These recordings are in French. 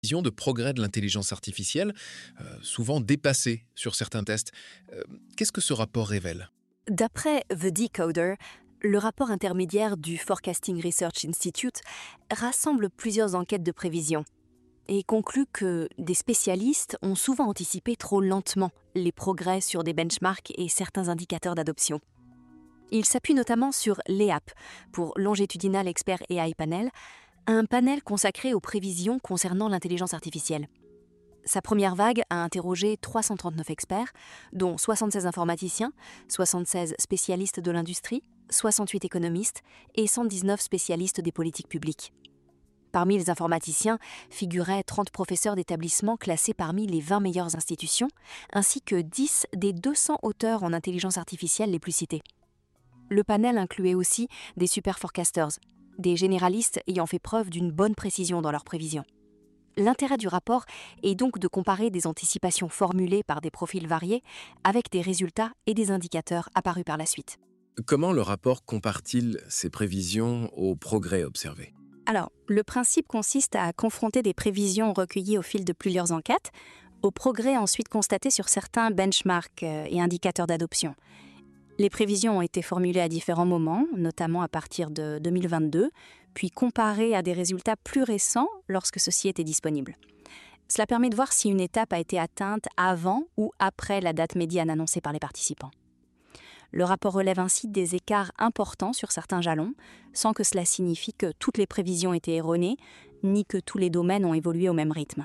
Vision de progrès de l'intelligence artificielle, souvent dépassée sur certains tests. Qu'est-ce que ce rapport révèle? D'après The Decoder, le rapport intermédiaire du Forecasting Research Institute rassemble plusieurs enquêtes de prévision et conclut que des spécialistes ont souvent anticipé trop lentement les progrès sur des benchmarks et certains indicateurs d'adoption. Il s'appuie notamment sur l'EAP, pour Longitudinal Expert AI Panel, un panel consacré aux prévisions concernant l'intelligence artificielle. Sa première vague a interrogé 339 experts, dont 76 informaticiens, 76 spécialistes de l'industrie, 68 économistes et 119 spécialistes des politiques publiques. Parmi les informaticiens figuraient 30 professeurs d'établissements classés parmi les 20 meilleures institutions, ainsi que 10 des 200 auteurs en intelligence artificielle les plus cités. Le panel incluait aussi des super forecasters, des généralistes ayant fait preuve d'une bonne précision dans leurs prévisions. L'intérêt du rapport est donc de comparer des anticipations formulées par des profils variés avec des résultats et des indicateurs apparus par la suite. Comment le rapport compare-t-il ces prévisions aux progrès observés? Alors, le principe consiste à confronter des prévisions recueillies au fil de plusieurs enquêtes aux progrès ensuite constatés sur certains benchmarks et indicateurs d'adoption. Les prévisions ont été formulées à différents moments, notamment à partir de 2022, puis comparées à des résultats plus récents lorsque ceux-ci étaient disponibles. Cela permet de voir si une étape a été atteinte avant ou après la date médiane annoncée par les participants. Le rapport relève ainsi des écarts importants sur certains jalons, sans que cela signifie que toutes les prévisions étaient erronées, ni que tous les domaines ont évolué au même rythme.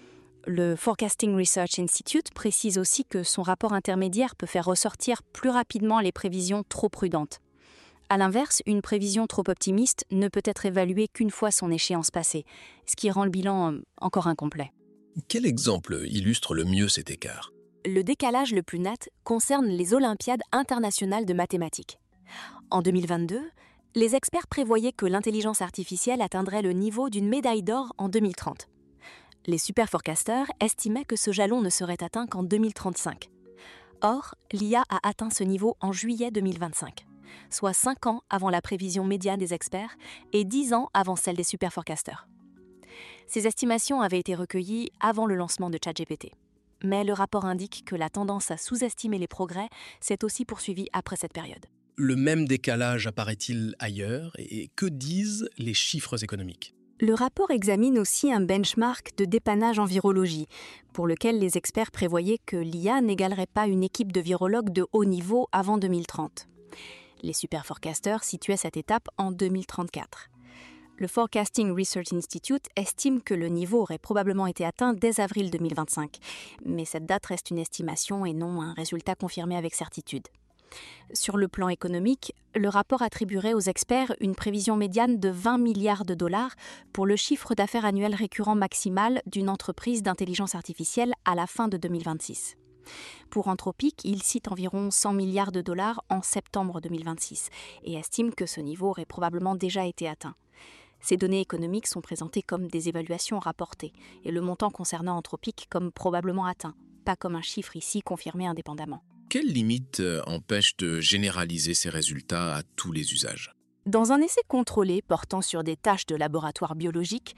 Le Forecasting Research Institute précise aussi que son rapport intermédiaire peut faire ressortir plus rapidement les prévisions trop prudentes. A l'inverse, une prévision trop optimiste ne peut être évaluée qu'une fois son échéance passée, ce qui rend le bilan encore incomplet. Quel exemple illustre le mieux cet écart? Le décalage le plus net concerne les Olympiades internationales de mathématiques. En 2022, les experts prévoyaient que l'intelligence artificielle atteindrait le niveau d'une médaille d'or en 2030. Les super forecasters estimaient que ce jalon ne serait atteint qu'en 2035. Or, l'IA a atteint ce niveau en juillet 2025, soit 5 ans avant la prévision médiane des experts et 10 ans avant celle des super forecasters. Ces estimations avaient été recueillies avant le lancement de ChatGPT. Mais le rapport indique que la tendance à sous-estimer les progrès s'est aussi poursuivie après cette période. Le même décalage apparaît-il ailleurs et que disent les chiffres économiques? Le rapport examine aussi un benchmark de dépannage en virologie, pour lequel les experts prévoyaient que l'IA n'égalerait pas une équipe de virologues de haut niveau avant 2030. Les super forecasters situaient cette étape en 2034. Le Forecasting Research Institute estime que le niveau aurait probablement été atteint dès avril 2025, mais cette date reste une estimation et non un résultat confirmé avec certitude. Sur le plan économique, le rapport attribuerait aux experts une prévision médiane de 20 milliards de dollars pour le chiffre d'affaires annuel récurrent maximal d'une entreprise d'intelligence artificielle à la fin de 2026. Pour Anthropic, il cite environ 100 milliards de dollars en septembre 2026 et estime que ce niveau aurait probablement déjà été atteint. Ces données économiques sont présentées comme des évaluations rapportées et le montant concernant Anthropic comme probablement atteint, pas comme un chiffre ici confirmé indépendamment. Quelles limites empêchent de généraliser ces résultats à tous les usages? Dans un essai contrôlé portant sur des tâches de laboratoire biologique,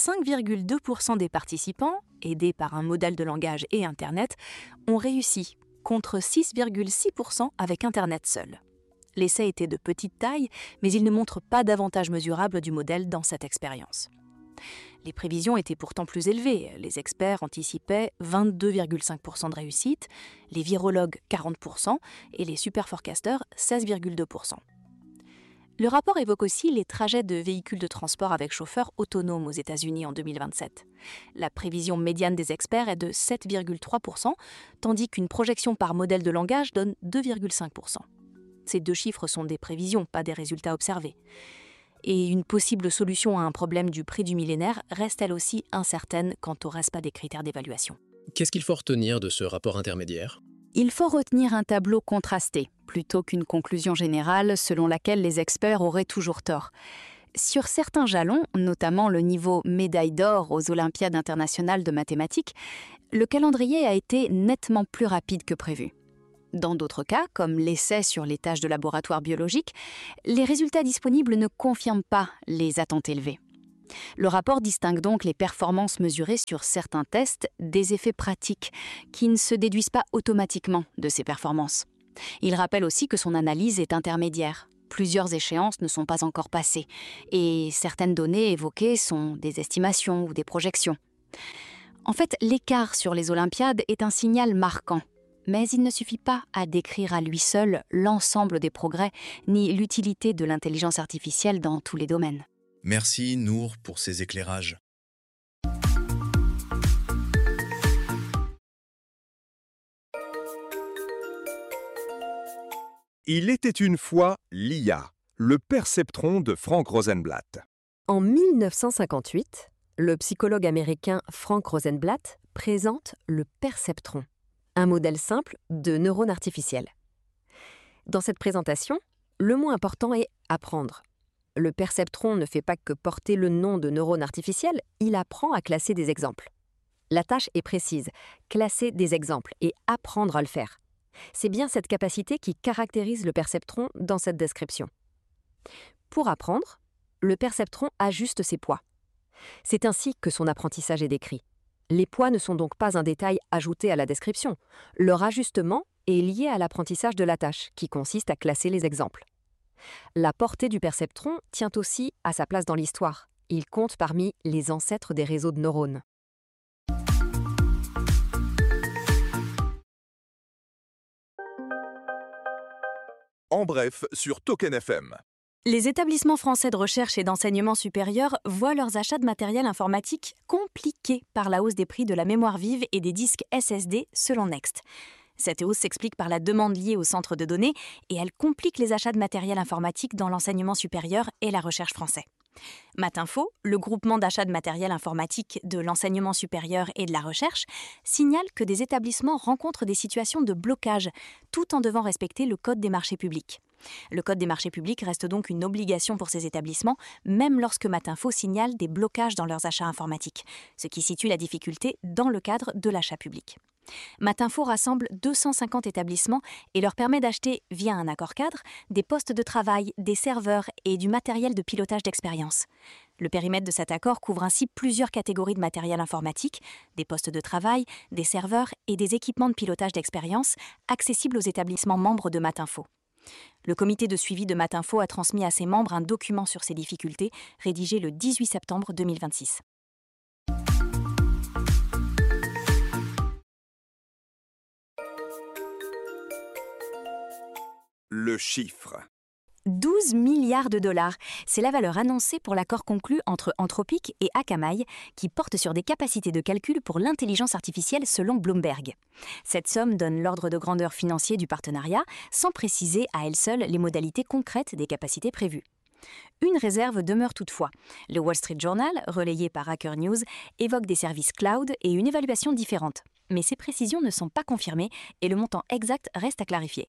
5,2% des participants, aidés par un modèle de langage et Internet, ont réussi, contre 6,6% avec Internet seul. L'essai était de petite taille, mais il ne montre pas d'avantage mesurable du modèle dans cette expérience. Les prévisions étaient pourtant plus élevées. Les experts anticipaient 22,5% de réussite, les virologues 40% et les super forecasters 16,2%. Le rapport évoque aussi les trajets de véhicules de transport avec chauffeur autonome aux États-Unis en 2027. La prévision médiane des experts est de 7,3%, tandis qu'une projection par modèle de langage donne 2,5%. Ces deux chiffres sont des prévisions, pas des résultats observés. Et une possible solution à un problème du prix du millénaire reste elle aussi incertaine quant au respect des critères d'évaluation. Qu'est-ce qu'il faut retenir de ce rapport intermédiaire? Il faut retenir un tableau contrasté, plutôt qu'une conclusion générale selon laquelle les experts auraient toujours tort. Sur certains jalons, notamment le niveau médaille d'or aux Olympiades internationales de mathématiques, le calendrier a été nettement plus rapide que prévu. Dans d'autres cas, comme l'essai sur les tâches de laboratoire biologique, les résultats disponibles ne confirment pas les attentes élevées. Le rapport distingue donc les performances mesurées sur certains tests des effets pratiques qui ne se déduisent pas automatiquement de ces performances. Il rappelle aussi que son analyse est intermédiaire. Plusieurs échéances ne sont pas encore passées et certaines données évoquées sont des estimations ou des projections. En fait, l'écart sur les Olympiades est un signal marquant. Mais il ne suffit pas à décrire à lui seul l'ensemble des progrès ni l'utilité de l'intelligence artificielle dans tous les domaines. Merci Nour pour ces éclairages. Il était une fois l'IA, le perceptron de Frank Rosenblatt. En 1958, le psychologue américain Frank Rosenblatt présente le perceptron, un modèle simple de neurones artificiels. Dans cette présentation, le mot important est « apprendre ». Le perceptron ne fait pas que porter le nom de neurone artificiel, il apprend à classer des exemples. La tâche est précise, classer des exemples et apprendre à le faire. C'est bien cette capacité qui caractérise le perceptron dans cette description. Pour apprendre, le perceptron ajuste ses poids. C'est ainsi que son apprentissage est décrit. Les poids ne sont donc pas un détail ajouté à la description. Leur ajustement est lié à l'apprentissage de la tâche, qui consiste à classer les exemples. La portée du perceptron tient aussi à sa place dans l'histoire. Il compte parmi les ancêtres des réseaux de neurones. En bref, sur Token FM. Les établissements français de recherche et d'enseignement supérieur voient leurs achats de matériel informatique compliqués par la hausse des prix de la mémoire vive et des disques SSD selon Next. Cette hausse s'explique par la demande liée aux centres de données et elle complique les achats de matériel informatique dans l'enseignement supérieur et la recherche français. Matinfo, le groupement d'achat de matériel informatique de l'enseignement supérieur et de la recherche, signale que des établissements rencontrent des situations de blocage tout en devant respecter le Code des marchés publics. Le Code des marchés publics reste donc une obligation pour ces établissements, même lorsque Matinfo signale des blocages dans leurs achats informatiques, ce qui situe la difficulté dans le cadre de l'achat public. Matinfo rassemble 250 établissements et leur permet d'acheter, via un accord cadre, des postes de travail, des serveurs et du matériel de pilotage d'expérience. Le périmètre de cet accord couvre ainsi plusieurs catégories de matériel informatique, des postes de travail, des serveurs et des équipements de pilotage d'expérience accessibles aux établissements membres de Matinfo. Le comité de suivi de Matinfo a transmis à ses membres un document sur ces difficultés, rédigé le 18 septembre 2026. Le chiffre. 12 milliards de dollars, c'est la valeur annoncée pour l'accord conclu entre Anthropic et Akamai, qui porte sur des capacités de calcul pour l'intelligence artificielle selon Bloomberg. Cette somme donne l'ordre de grandeur financier du partenariat, sans préciser à elle seule les modalités concrètes des capacités prévues. Une réserve demeure toutefois. Le Wall Street Journal, relayé par Hacker News, évoque des services cloud et une évaluation différente. Mais ces précisions ne sont pas confirmées et le montant exact reste à clarifier.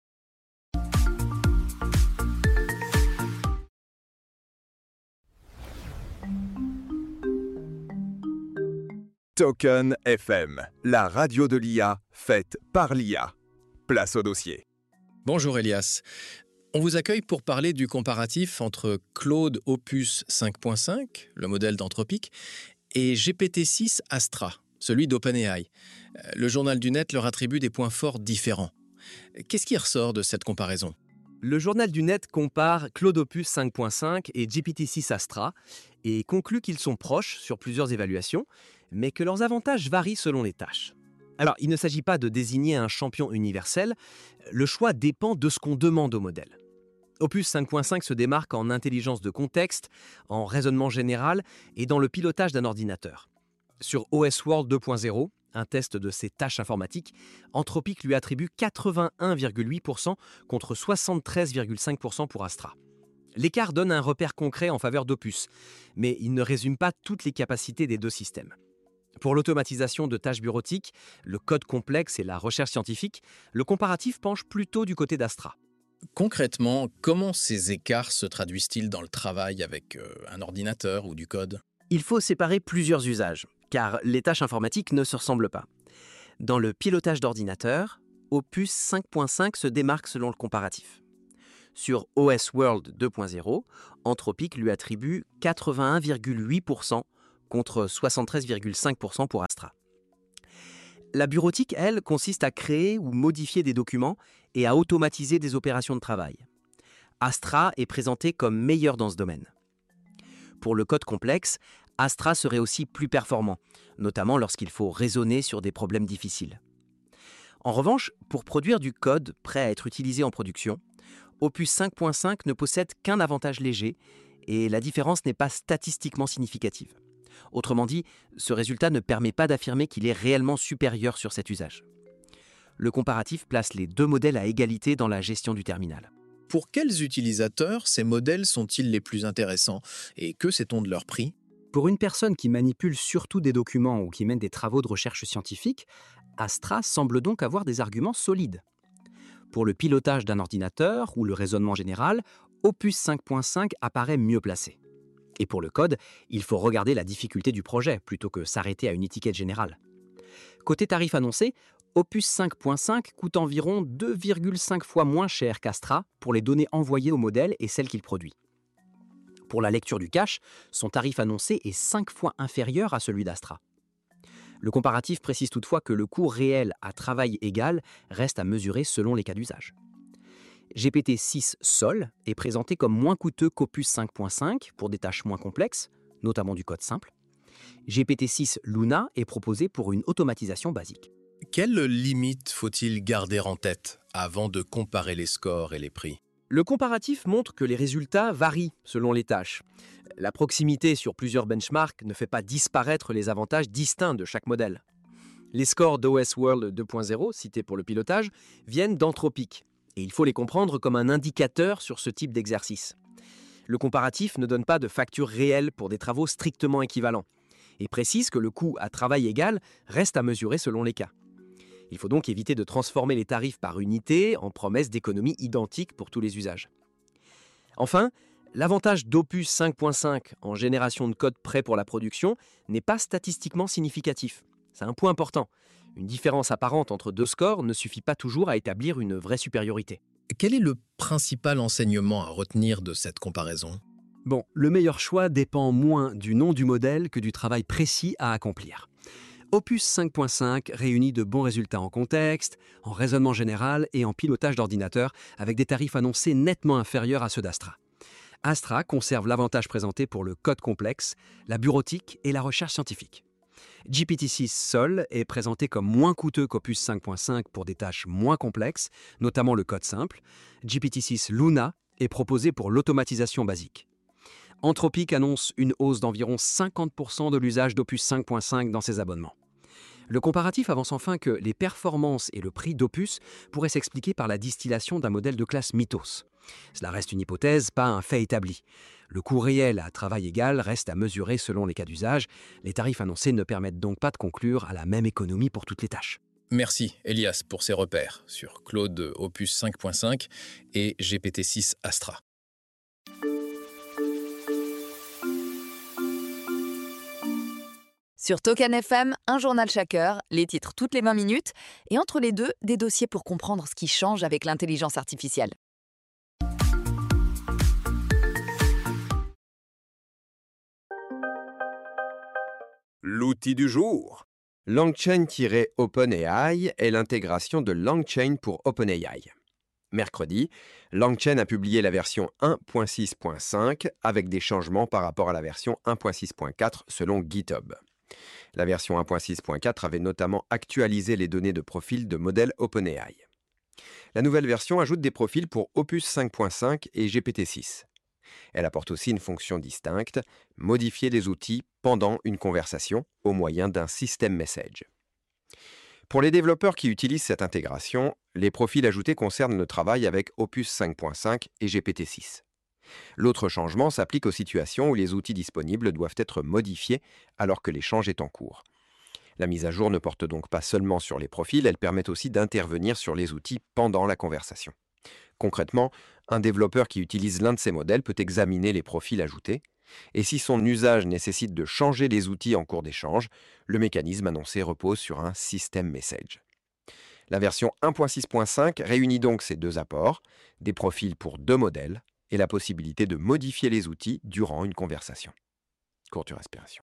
Token FM, la radio de l'IA faite par l'IA. Place au dossier. Bonjour Elias. On vous accueille pour parler du comparatif entre Claude Opus 5.5, le modèle d'Anthropic, et GPT-6 Astra, celui d'OpenAI. Le journal du net leur attribue des points forts différents. Qu'est-ce qui ressort de cette comparaison ? Le journal du net compare Claude Opus 5.5 et GPT-6 Astra et conclut qu'ils sont proches sur plusieurs évaluations, mais que leurs avantages varient selon les tâches. Alors, il ne s'agit pas de désigner un champion universel, le choix dépend de ce qu'on demande au modèle. Opus 5.5 se démarque en intelligence de contexte, en raisonnement général et dans le pilotage d'un ordinateur. Sur OS World 2.0, un test de ses tâches informatiques, Anthropic lui attribue 81,8% contre 73,5% pour Astra. L'écart donne un repère concret en faveur d'Opus, mais il ne résume pas toutes les capacités des deux systèmes. Pour l'automatisation de tâches bureautiques, le code complexe et la recherche scientifique, le comparatif penche plutôt du côté d'Astra. Concrètement, comment ces écarts se traduisent-ils dans le travail avec un ordinateur ou du code ? Il faut séparer plusieurs usages, car les tâches informatiques ne se ressemblent pas. Dans le pilotage d'ordinateur, Opus 5.5 se démarque selon le comparatif. Sur OS World 2.0, Anthropic lui attribue 81,8% contre 73,5% pour Astra. La bureautique, elle, consiste à créer ou modifier des documents et à automatiser des opérations de travail. Astra est présenté comme meilleur dans ce domaine. Pour le code complexe, Astra serait aussi plus performant, notamment lorsqu'il faut raisonner sur des problèmes difficiles. En revanche, pour produire du code prêt à être utilisé en production, Opus 5.5 ne possède qu'un avantage léger et la différence n'est pas statistiquement significative. Autrement dit, ce résultat ne permet pas d'affirmer qu'il est réellement supérieur sur cet usage. Le comparatif place les deux modèles à égalité dans la gestion du terminal. Pour quels utilisateurs ces modèles sont-ils les plus intéressants et que sait-on de leur prix? Pour une personne qui manipule surtout des documents ou qui mène des travaux de recherche scientifique, Astra semble donc avoir des arguments solides. Pour le pilotage d'un ordinateur ou le raisonnement général, Opus 5.5 apparaît mieux placé. Et pour le code, il faut regarder la difficulté du projet plutôt que s'arrêter à une étiquette générale. Côté tarif annoncé, Opus 5.5 coûte environ 2,5 fois moins cher qu'Astra pour les données envoyées au modèle et celles qu'il produit. Pour la lecture du cache, son tarif annoncé est 5 fois inférieur à celui d'Astra. Le comparatif précise toutefois que le coût réel à travail égal reste à mesurer selon les cas d'usage. GPT-6 Sol est présenté comme moins coûteux qu'Opus 5.5 pour des tâches moins complexes, notamment du code simple. GPT-6 Luna est proposé pour une automatisation basique. Quelles limites faut-il garder en tête avant de comparer les scores et les prix? Le comparatif montre que les résultats varient selon les tâches. La proximité sur plusieurs benchmarks ne fait pas disparaître les avantages distincts de chaque modèle. Les scores d'OS World 2.0, cités pour le pilotage, viennent d'Anthropic, et il faut les comprendre comme un indicateur sur ce type d'exercice. Le comparatif ne donne pas de facture réelle pour des travaux strictement équivalents, et précise que le coût à travail égal reste à mesurer selon les cas. Il faut donc éviter de transformer les tarifs par unité en promesses d'économie identiques pour tous les usages. Enfin, l'avantage d'Opus 5.5 en génération de code prêt pour la production n'est pas statistiquement significatif. C'est un point important. Une différence apparente entre deux scores ne suffit pas toujours à établir une vraie supériorité. Quel est le principal enseignement à retenir de cette comparaison? Bon, le meilleur choix dépend moins du nom du modèle que du travail précis à accomplir. Opus 5.5 réunit de bons résultats en contexte, en raisonnement général et en pilotage d'ordinateur avec des tarifs annoncés nettement inférieurs à ceux d'Astra. Astra conserve l'avantage présenté pour le code complexe, la bureautique et la recherche scientifique. GPT-6 Sol est présenté comme moins coûteux qu'Opus 5.5 pour des tâches moins complexes, notamment le code simple. GPT-6 Luna est proposé pour l'automatisation basique. Anthropic annonce une hausse d'environ 50% de l'usage d'Opus 5.5 dans ses abonnements. Le comparatif avance enfin que les performances et le prix d'Opus pourraient s'expliquer par la distillation d'un modèle de classe Mythos. Cela reste une hypothèse, pas un fait établi. Le coût réel à travail égal reste à mesurer selon les cas d'usage. Les tarifs annoncés ne permettent donc pas de conclure à la même économie pour toutes les tâches. Merci Elias pour ces repères sur Claude Opus 5.5 et GPT-6 Astra. Sur Token FM, un journal chaque heure, les titres toutes les 20 minutes, et entre les deux, des dossiers pour comprendre ce qui change avec l'intelligence artificielle. L'outil du jour. LangChain-OpenAI est l'intégration de LangChain pour OpenAI. Mercredi, LangChain a publié la version 1.6.5 avec des changements par rapport à la version 1.6.4 selon GitHub. La version 1.6.4 avait notamment actualisé les données de profil de modèles OpenAI. La nouvelle version ajoute des profils pour Opus 5.5 et GPT-6. Elle apporte aussi une fonction distincte, modifier les outils pendant une conversation au moyen d'un système message. Pour les développeurs qui utilisent cette intégration, les profils ajoutés concernent le travail avec Opus 5.5 et GPT-6. L'autre changement s'applique aux situations où les outils disponibles doivent être modifiés alors que l'échange est en cours. La mise à jour ne porte donc pas seulement sur les profils, elle permet aussi d'intervenir sur les outils pendant la conversation. Concrètement, un développeur qui utilise l'un de ces modèles peut examiner les profils ajoutés, et si son usage nécessite de changer les outils en cours d'échange, le mécanisme annoncé repose sur un système message. La version 1.6.5 réunit donc ces deux apports, des profils pour deux modèles et la possibilité de modifier les outils durant une conversation. Courte respiration.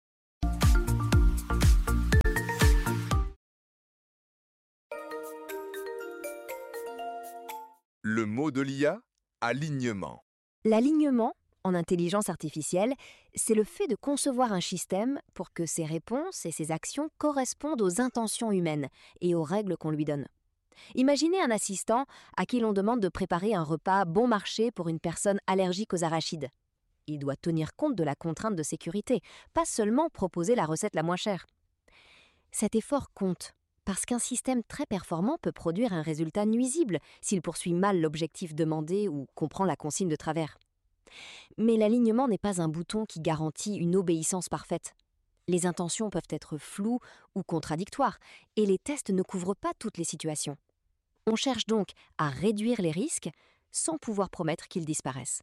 Le mot de l'IA, alignement. L'alignement, en intelligence artificielle, c'est le fait de concevoir un système pour que ses réponses et ses actions correspondent aux intentions humaines et aux règles qu'on lui donne. Imaginez un assistant à qui l'on demande de préparer un repas bon marché pour une personne allergique aux arachides. Il doit tenir compte de la contrainte de sécurité, pas seulement proposer la recette la moins chère. Cet effort compte, parce qu'un système très performant peut produire un résultat nuisible s'il poursuit mal l'objectif demandé ou comprend la consigne de travers. Mais l'alignement n'est pas un bouton qui garantit une obéissance parfaite. Les intentions peuvent être floues ou contradictoires, et les tests ne couvrent pas toutes les situations. On cherche donc à réduire les risques sans pouvoir promettre qu'ils disparaissent.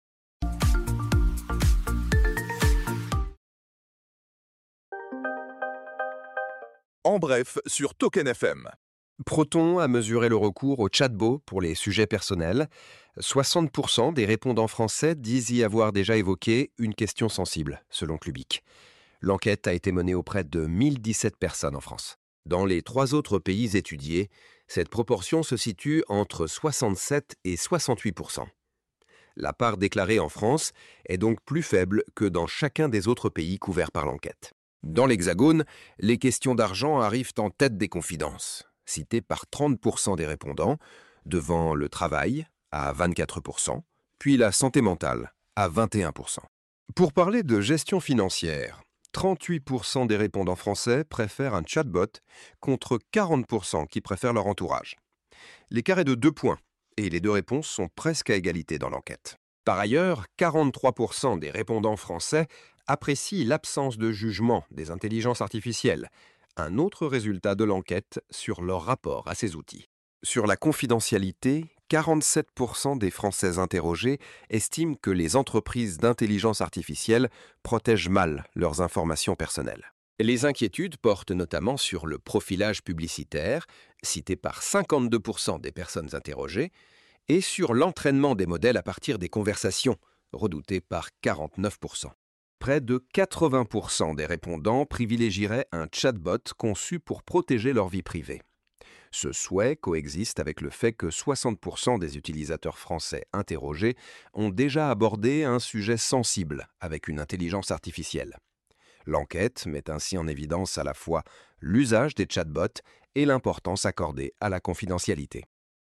En bref, sur Token FM. Proton a mesuré le recours au chatbot pour les sujets personnels. 60% des répondants français disent y avoir déjà évoqué une question sensible, selon Clubic. L'enquête a été menée auprès de 1017 personnes en France. Dans les 3 autres pays étudiés, cette proportion se situe entre 67 et 68%. La part déclarée en France est donc plus faible que dans chacun des autres pays couverts par l'enquête. Dans l'Hexagone, les questions d'argent arrivent en tête des confidences, citées par 30% des répondants, devant le travail à 24%, puis la santé mentale à 21%. Pour parler de gestion financière, 38% des répondants français préfèrent un chatbot contre 40% qui préfèrent leur entourage. L'écart est de 2 points et les deux réponses sont presque à égalité dans l'enquête. Par ailleurs, 43% des répondants français apprécient l'absence de jugement des intelligences artificielles, un autre résultat de l'enquête sur leur rapport à ces outils. Sur la confidentialité, 47% des Français interrogés estiment que les entreprises d'intelligence artificielle protègent mal leurs informations personnelles. Les inquiétudes portent notamment sur le profilage publicitaire, cité par 52% des personnes interrogées, et sur l'entraînement des modèles à partir des conversations, redouté par 49%. Près de 80% des répondants privilégieraient un chatbot conçu pour protéger leur vie privée. Ce souhait coexiste avec le fait que 60% des utilisateurs français interrogés ont déjà abordé un sujet sensible avec une intelligence artificielle. L'enquête met ainsi en évidence à la fois l'usage des chatbots et l'importance accordée à la confidentialité.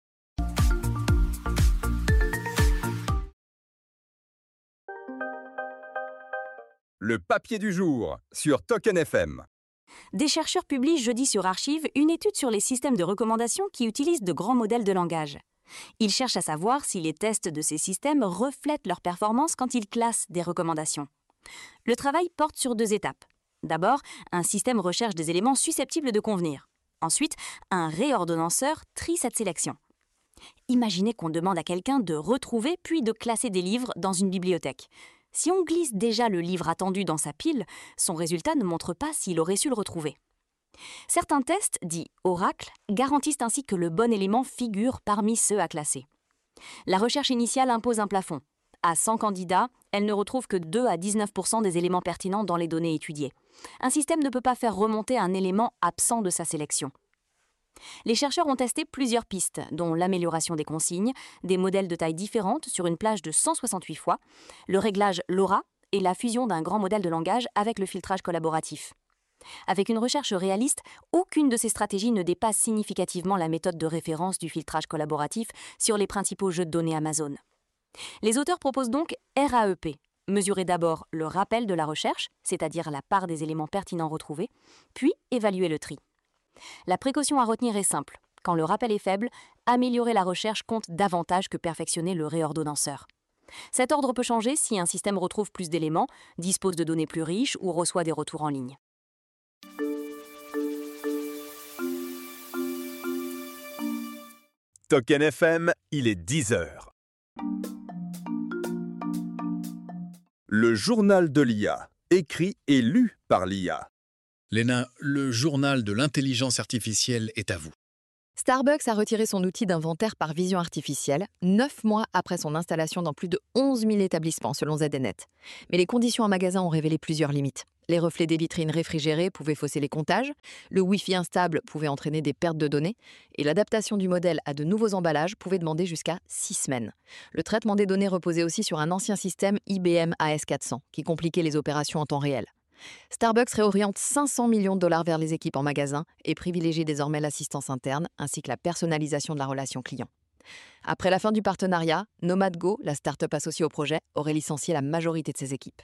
Le papier du jour sur Token FM. Des chercheurs publient jeudi sur Archive une étude sur les systèmes de recommandation qui utilisent de grands modèles de langage. Ils cherchent à savoir si les tests de ces systèmes reflètent leur performance quand ils classent des recommandations. Le travail porte sur 2 étapes. D'abord, un système recherche des éléments susceptibles de convenir. Ensuite, un réordonnanceur trie cette sélection. Imaginez qu'on demande à quelqu'un de retrouver puis de classer des livres dans une bibliothèque. Si on glisse déjà le livre attendu dans sa pile, son résultat ne montre pas s'il aurait su le retrouver. Certains tests, dits oracles, garantissent ainsi que le bon élément figure parmi ceux à classer. La recherche initiale impose un plafond. À 100 candidats, elle ne retrouve que 2 à 19% des éléments pertinents dans les données étudiées. Un système ne peut pas faire remonter un élément absent de sa sélection. Les chercheurs ont testé plusieurs pistes, dont l'amélioration des consignes, des modèles de tailles différentes sur une plage de 168 fois, le réglage LoRa et la fusion d'un grand modèle de langage avec le filtrage collaboratif. Avec une recherche réaliste, aucune de ces stratégies ne dépasse significativement la méthode de référence du filtrage collaboratif sur les principaux jeux de données Amazon. Les auteurs proposent donc RAEP, mesurer d'abord le rappel de la recherche, c'est-à-dire la part des éléments pertinents retrouvés, puis évaluer le tri. La précaution à retenir est simple. Quand le rappel est faible, améliorer la recherche compte davantage que perfectionner le réordonnanceur. Cet ordre peut changer si un système retrouve plus d'éléments, dispose de données plus riches ou reçoit des retours en ligne. Token FM, il est 10h. Le journal de l'IA, écrit et lu par l'IA. Léna, le journal de l'intelligence artificielle est à vous. Starbucks a retiré son outil d'inventaire par vision artificielle 9 mois après son installation dans plus de 11 000 établissements, selon ZDNet. Mais les conditions en magasin ont révélé plusieurs limites. Les reflets des vitrines réfrigérées pouvaient fausser les comptages, le Wi-Fi instable pouvait entraîner des pertes de données, et l'adaptation du modèle à de nouveaux emballages pouvait demander jusqu'à 6 semaines. Le traitement des données reposait aussi sur un ancien système IBM AS400, qui compliquait les opérations en temps réel. Starbucks réoriente 500 millions de dollars vers les équipes en magasin et privilégie désormais l'assistance interne ainsi que la personnalisation de la relation client. Après la fin du partenariat, NomadGo, la start-up associée au projet, aurait licencié la majorité de ses équipes.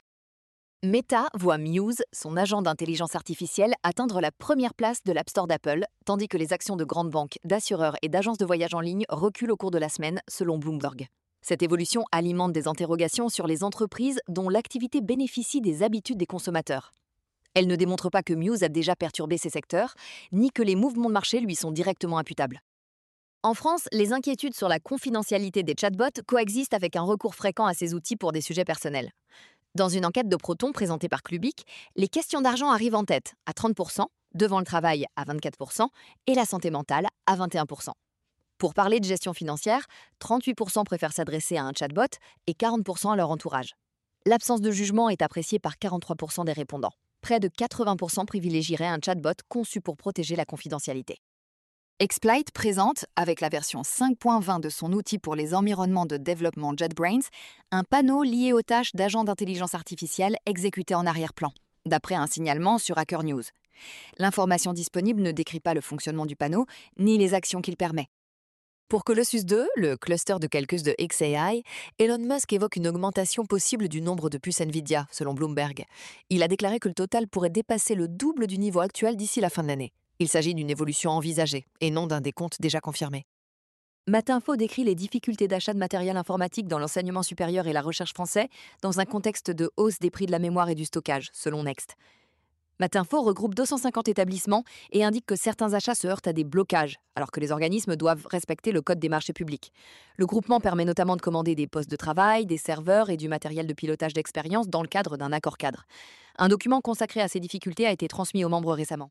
Meta voit Muse, son agent d'intelligence artificielle, atteindre la première place de l'App Store d'Apple, tandis que les actions de grandes banques, d'assureurs et d'agences de voyage en ligne reculent au cours de la semaine, selon Bloomberg. Cette évolution alimente des interrogations sur les entreprises dont l'activité bénéficie des habitudes des consommateurs. Elle ne démontre pas que Muse a déjà perturbé ces secteurs, ni que les mouvements de marché lui sont directement imputables. En France, les inquiétudes sur la confidentialité des chatbots coexistent avec un recours fréquent à ces outils pour des sujets personnels. Dans une enquête de Proton présentée par Clubic, les questions d'argent arrivent en tête, à 30%, devant le travail à 24% et la santé mentale à 21%. Pour parler de gestion financière, 38% préfèrent s'adresser à un chatbot et 40% à leur entourage. L'absence de jugement est appréciée par 43% des répondants. Près de 80% privilégieraient un chatbot conçu pour protéger la confidentialité. Exploit présente, avec la version 5.20 de son outil pour les environnements de développement JetBrains, un panneau lié aux tâches d'agents d'intelligence artificielle exécutées en arrière-plan, d'après un signalement sur Hacker News. L'information disponible ne décrit pas le fonctionnement du panneau, ni les actions qu'il permet. Pour Colossus 2, le cluster de calcul de xAI, Elon Musk évoque une augmentation possible du nombre de puces Nvidia, selon Bloomberg. Il a déclaré que le total pourrait dépasser le double du niveau actuel d'ici la fin de l'année. Il s'agit d'une évolution envisagée, et non d'un décompte déjà confirmé. Matinfo décrit les difficultés d'achat de matériel informatique dans l'enseignement supérieur et la recherche français dans un contexte de hausse des prix de la mémoire et du stockage, selon Next. Matinfo regroupe 250 établissements et indique que certains achats se heurtent à des blocages, alors que les organismes doivent respecter le code des marchés publics. Le groupement permet notamment de commander des postes de travail, des serveurs et du matériel de pilotage d'expérience dans le cadre d'un accord cadre. Un document consacré à ces difficultés a été transmis aux membres récemment.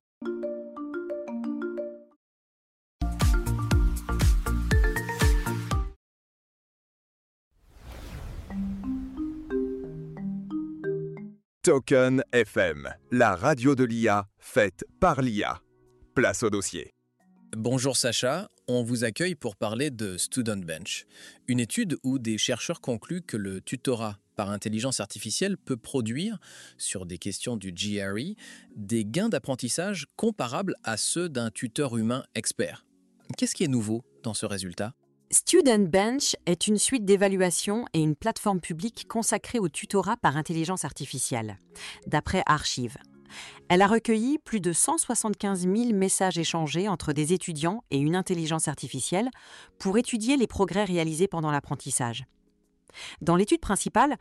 Token FM, la radio de l'IA faite par l'IA. Place au dossier. Bonjour Sacha, on vous accueille pour parler de Student Bench, une étude où des chercheurs concluent que le tutorat par intelligence artificielle peut produire, sur des questions du GRE, des gains d'apprentissage comparables à ceux d'un tuteur humain expert. Qu'est-ce qui est nouveau dans ce résultat ? Student Bench est une suite d'évaluations et une plateforme publique consacrée au tutorat par intelligence artificielle, d'après Archive. Elle a recueilli plus de 175 000 messages échangés entre des étudiants et une intelligence artificielle pour étudier les progrès réalisés pendant l'apprentissage. Dans l'étude principale,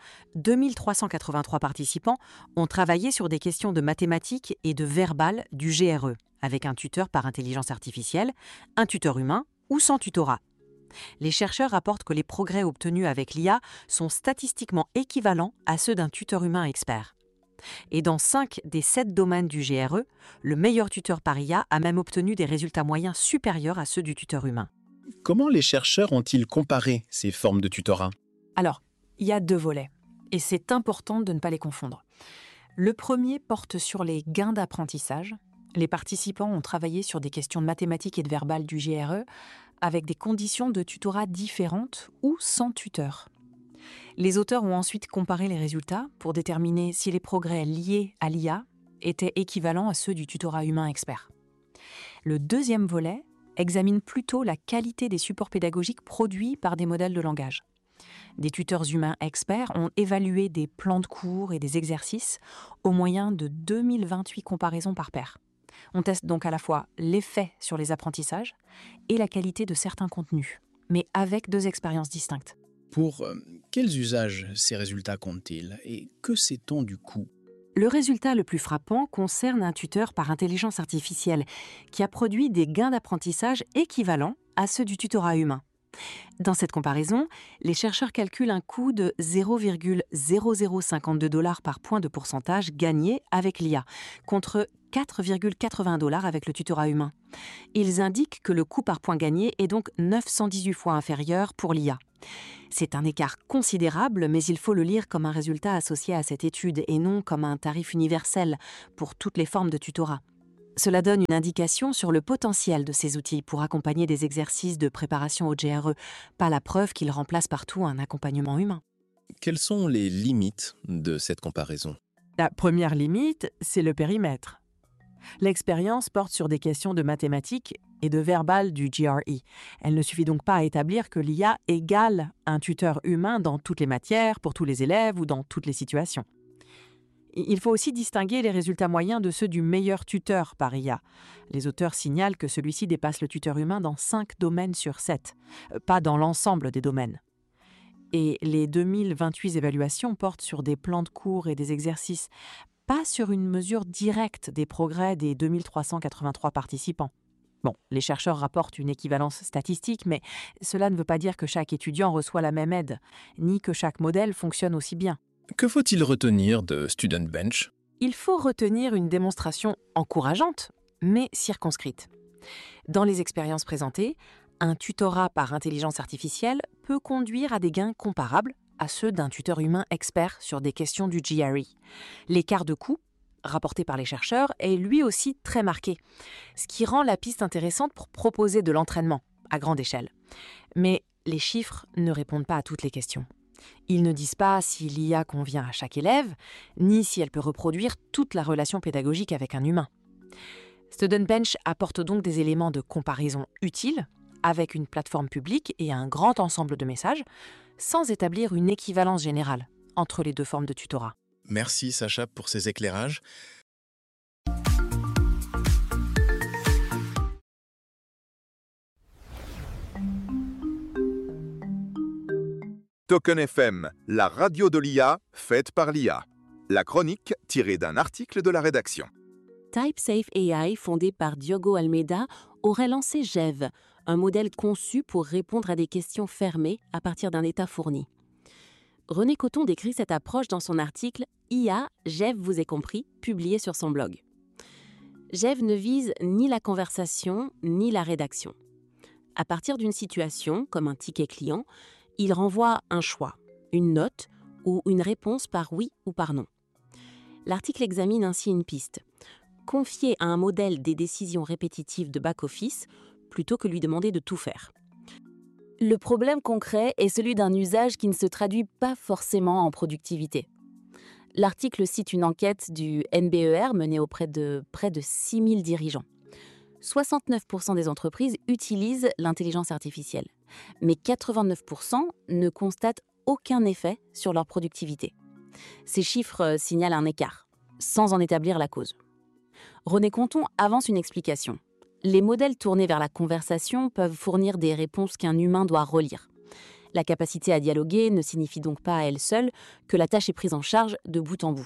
2383 participants ont travaillé sur des questions de mathématiques et de verbal du GRE, avec un tuteur par intelligence artificielle, un tuteur humain ou sans tutorat. Les chercheurs rapportent que les progrès obtenus avec l'IA sont statistiquement équivalents à ceux d'un tuteur humain expert. Et dans 5 des 7 domaines du GRE, le meilleur tuteur par IA a même obtenu des résultats moyens supérieurs à ceux du tuteur humain. Comment les chercheurs ont-ils comparé ces formes de tutorat ? Alors, il y a 2 volets, et c'est important de ne pas les confondre. Le premier porte sur les gains d'apprentissage. Les participants ont travaillé sur des questions de mathématiques et de verbal du GRE, avec des conditions de tutorat différentes ou sans tuteur. Les auteurs ont ensuite comparé les résultats pour déterminer si les progrès liés à l'IA étaient équivalents à ceux du tutorat humain expert. Le deuxième volet examine plutôt la qualité des supports pédagogiques produits par des modèles de langage. Des tuteurs humains experts ont évalué des plans de cours et des exercices au moyen de 2028 comparaisons par pair. On teste donc à la fois l'effet sur les apprentissages et la qualité de certains contenus, mais avec 2 expériences distinctes. Pour quels usages ces résultats comptent-ils et que sait-on du coût ? Le résultat le plus frappant concerne un tuteur par intelligence artificielle qui a produit des gains d'apprentissage équivalents à ceux du tutorat humain. Dans cette comparaison, les chercheurs calculent un coût de 0,0052 $ par point de pourcentage gagné avec l'IA, contre $4,80 avec le tutorat humain. Ils indiquent que le coût par point gagné est donc 918 fois inférieur pour l'IA. C'est un écart considérable, mais il faut le lire comme un résultat associé à cette étude et non comme un tarif universel pour toutes les formes de tutorat. Cela donne une indication sur le potentiel de ces outils pour accompagner des exercices de préparation au GRE, pas la preuve qu'ils remplacent partout un accompagnement humain. Quelles sont les limites de cette comparaison? La première limite, c'est le périmètre. L'expérience porte sur des questions de mathématiques et de verbal du GRE. Elle ne suffit donc pas à établir que l'IA égale un tuteur humain dans toutes les matières, pour tous les élèves ou dans toutes les situations. Il faut aussi distinguer les résultats moyens de ceux du meilleur tuteur par IA. Les auteurs signalent que celui-ci dépasse le tuteur humain dans 5 domaines sur 7, pas dans l'ensemble des domaines. Et les 2028 évaluations portent sur des plans de cours et des exercices, pas sur une mesure directe des progrès des 2383 participants. Bon, les chercheurs rapportent une équivalence statistique, mais cela ne veut pas dire que chaque étudiant reçoit la même aide, ni que chaque modèle fonctionne aussi bien. Que faut-il retenir de Student Bench? Il faut retenir une démonstration encourageante, mais circonscrite. Dans les expériences présentées, un tutorat par intelligence artificielle peut conduire à des gains comparables à ceux d'un tuteur humain expert sur des questions du GRE. L'écart de coût, rapporté par les chercheurs, est lui aussi très marqué, ce qui rend la piste intéressante pour proposer de l'entraînement à grande échelle. Mais les chiffres ne répondent pas à toutes les questions. Ils ne disent pas si l'IA convient à chaque élève, ni si elle peut reproduire toute la relation pédagogique avec un humain. Student Bench apporte donc des éléments de comparaison utiles, avec une plateforme publique et un grand ensemble de messages, sans établir une équivalence générale entre les deux formes de tutorat. Merci Sacha pour ces éclairages. Token FM, la radio de l'IA, faite par l'IA. La chronique tirée d'un article de la rédaction. TypeSafe AI, fondé par Diogo Almeida, aurait lancé Jev, un modèle conçu pour répondre à des questions fermées à partir d'un état fourni. René Coton décrit cette approche dans son article « IA, Jev vous est compris », publié sur son blog. Jev ne vise ni la conversation ni la rédaction. À partir d'une situation, comme un ticket client, il renvoie un choix, une note ou une réponse par oui ou par non. L'article examine ainsi une piste. Confier à un modèle des décisions répétitives de back-office plutôt que lui demander de tout faire. Le problème concret est celui d'un usage qui ne se traduit pas forcément en productivité. L'article cite une enquête du NBER menée auprès de près de 6000 dirigeants. 69% des entreprises utilisent l'intelligence artificielle, mais 89% ne constatent aucun effet sur leur productivité. Ces chiffres signalent un écart, sans en établir la cause. René Conton avance une explication. Les modèles tournés vers la conversation peuvent fournir des réponses qu'un humain doit relire. La capacité à dialoguer ne signifie donc pas à elle seule que la tâche est prise en charge de bout en bout.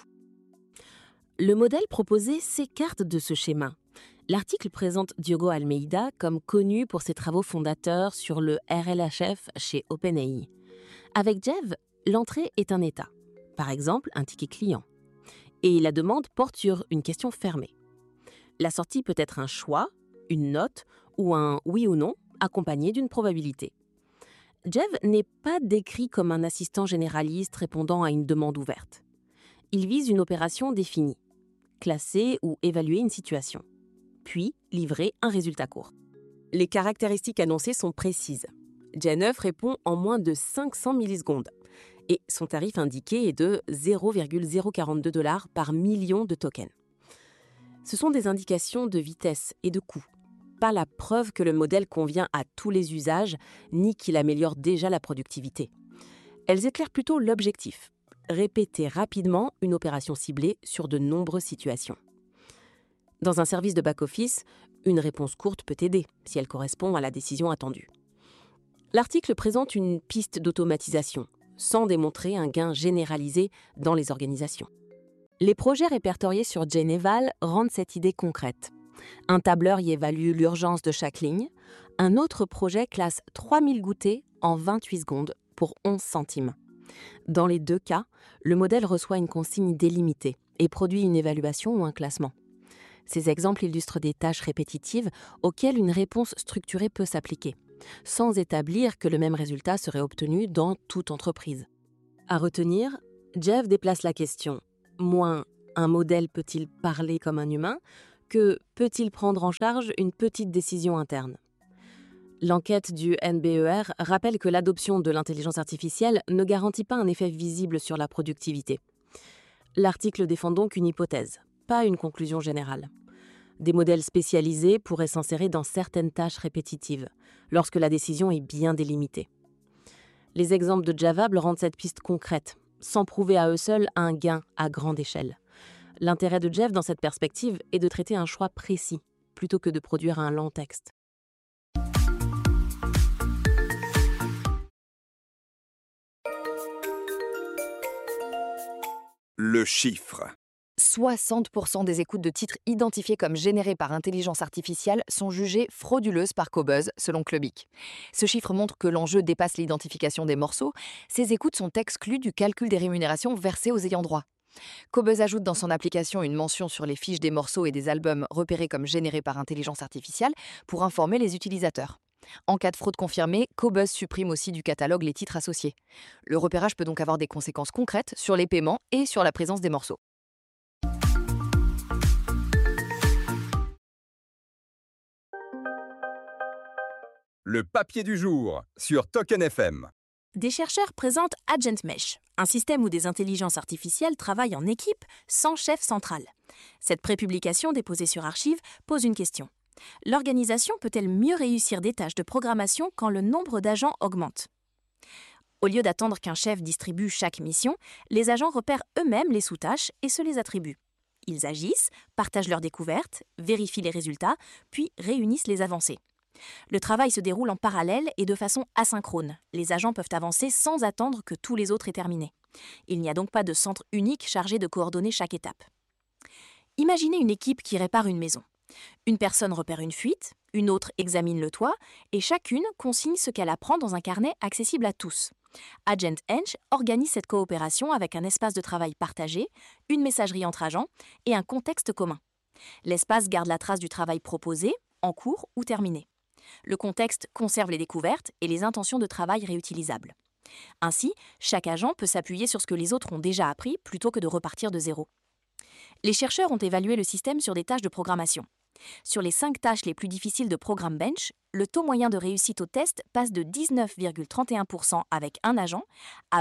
Le modèle proposé s'écarte de ce schéma. L'article présente Diogo Almeida comme connu pour ses travaux fondateurs sur le RLHF chez OpenAI. Avec Jev, l'entrée est un état, par exemple un ticket client. Et la demande porte sur une question fermée. La sortie peut être un choix, une note ou un oui ou non accompagné d'une probabilité. Jev n'est pas décrit comme un assistant généraliste répondant à une demande ouverte. Il vise une opération définie, classer ou évaluer une situation, puis livrer un résultat court. Les caractéristiques annoncées sont précises. Gen9 répond en moins de 500 millisecondes et son tarif indiqué est de $0,042 par million de tokens. Ce sont des indications de vitesse et de coût, pas la preuve que le modèle convient à tous les usages ni qu'il améliore déjà la productivité. Elles éclairent plutôt l'objectif, répéter rapidement une opération ciblée sur de nombreuses situations. Dans un service de back-office, une réponse courte peut aider si elle correspond à la décision attendue. L'article présente une piste d'automatisation, sans démontrer un gain généralisé dans les organisations. Les projets répertoriés sur Geneval rendent cette idée concrète. Un tableur y évalue l'urgence de chaque ligne. Un autre projet classe 3000 goûters en 28 secondes pour 11 centimes. Dans les deux cas, le modèle reçoit une consigne délimitée et produit une évaluation ou un classement. Ces exemples illustrent des tâches répétitives auxquelles une réponse structurée peut s'appliquer, sans établir que le même résultat serait obtenu dans toute entreprise. À retenir, Jeff déplace la question moins « un modèle peut-il parler comme un humain ?» que « peut-il prendre en charge une petite décision interne ?» L'enquête du NBER rappelle que l'adoption de l'intelligence artificielle ne garantit pas un effet visible sur la productivité. L'article défend donc une hypothèse, pas une conclusion générale. Des modèles spécialisés pourraient s'insérer dans certaines tâches répétitives, lorsque la décision est bien délimitée. Les exemples de Javable rendent cette piste concrète, sans prouver à eux seuls un gain à grande échelle. L'intérêt de Jeff dans cette perspective est de traiter un choix précis, plutôt que de produire un lent texte. Le chiffre. 60% des écoutes de titres identifiés comme générés par intelligence artificielle sont jugées frauduleuses par Cobuzz, selon Clubic. Ce chiffre montre que l'enjeu dépasse l'identification des morceaux. Ces écoutes sont exclues du calcul des rémunérations versées aux ayants droit. Cobuzz ajoute dans son application une mention sur les fiches des morceaux et des albums repérés comme générés par intelligence artificielle pour informer les utilisateurs. En cas de fraude confirmée, Cobuzz supprime aussi du catalogue les titres associés. Le repérage peut donc avoir des conséquences concrètes sur les paiements et sur la présence des morceaux. Le papier du jour sur Token FM. Des chercheurs présentent AgentMesh, un système où des intelligences artificielles travaillent en équipe sans chef central. Cette prépublication déposée sur Archive pose une question. L'organisation peut-elle mieux réussir des tâches de programmation quand le nombre d'agents augmente ? Au lieu d'attendre qu'un chef distribue chaque mission, les agents repèrent eux-mêmes les sous-tâches et se les attribuent. Ils agissent, partagent leurs découvertes, vérifient les résultats, puis réunissent les avancées. Le travail se déroule en parallèle et de façon asynchrone. Les agents peuvent avancer sans attendre que tous les autres aient terminé. Il n'y a donc pas de centre unique chargé de coordonner chaque étape. Imaginez une équipe qui répare une maison. Une personne repère une fuite, une autre examine le toit, et chacune consigne ce qu'elle apprend dans un carnet accessible à tous. AgentEng organise cette coopération avec un espace de travail partagé, une messagerie entre agents et un contexte commun. L'espace garde la trace du travail proposé, en cours ou terminé. Le contexte conserve les découvertes et les intentions de travail réutilisables. Ainsi, chaque agent peut s'appuyer sur ce que les autres ont déjà appris plutôt que de repartir de zéro. Les chercheurs ont évalué le système sur des tâches de programmation. Sur les 5 tâches les plus difficiles de Program Bench, le taux moyen de réussite au test passe de 19,31% avec un agent à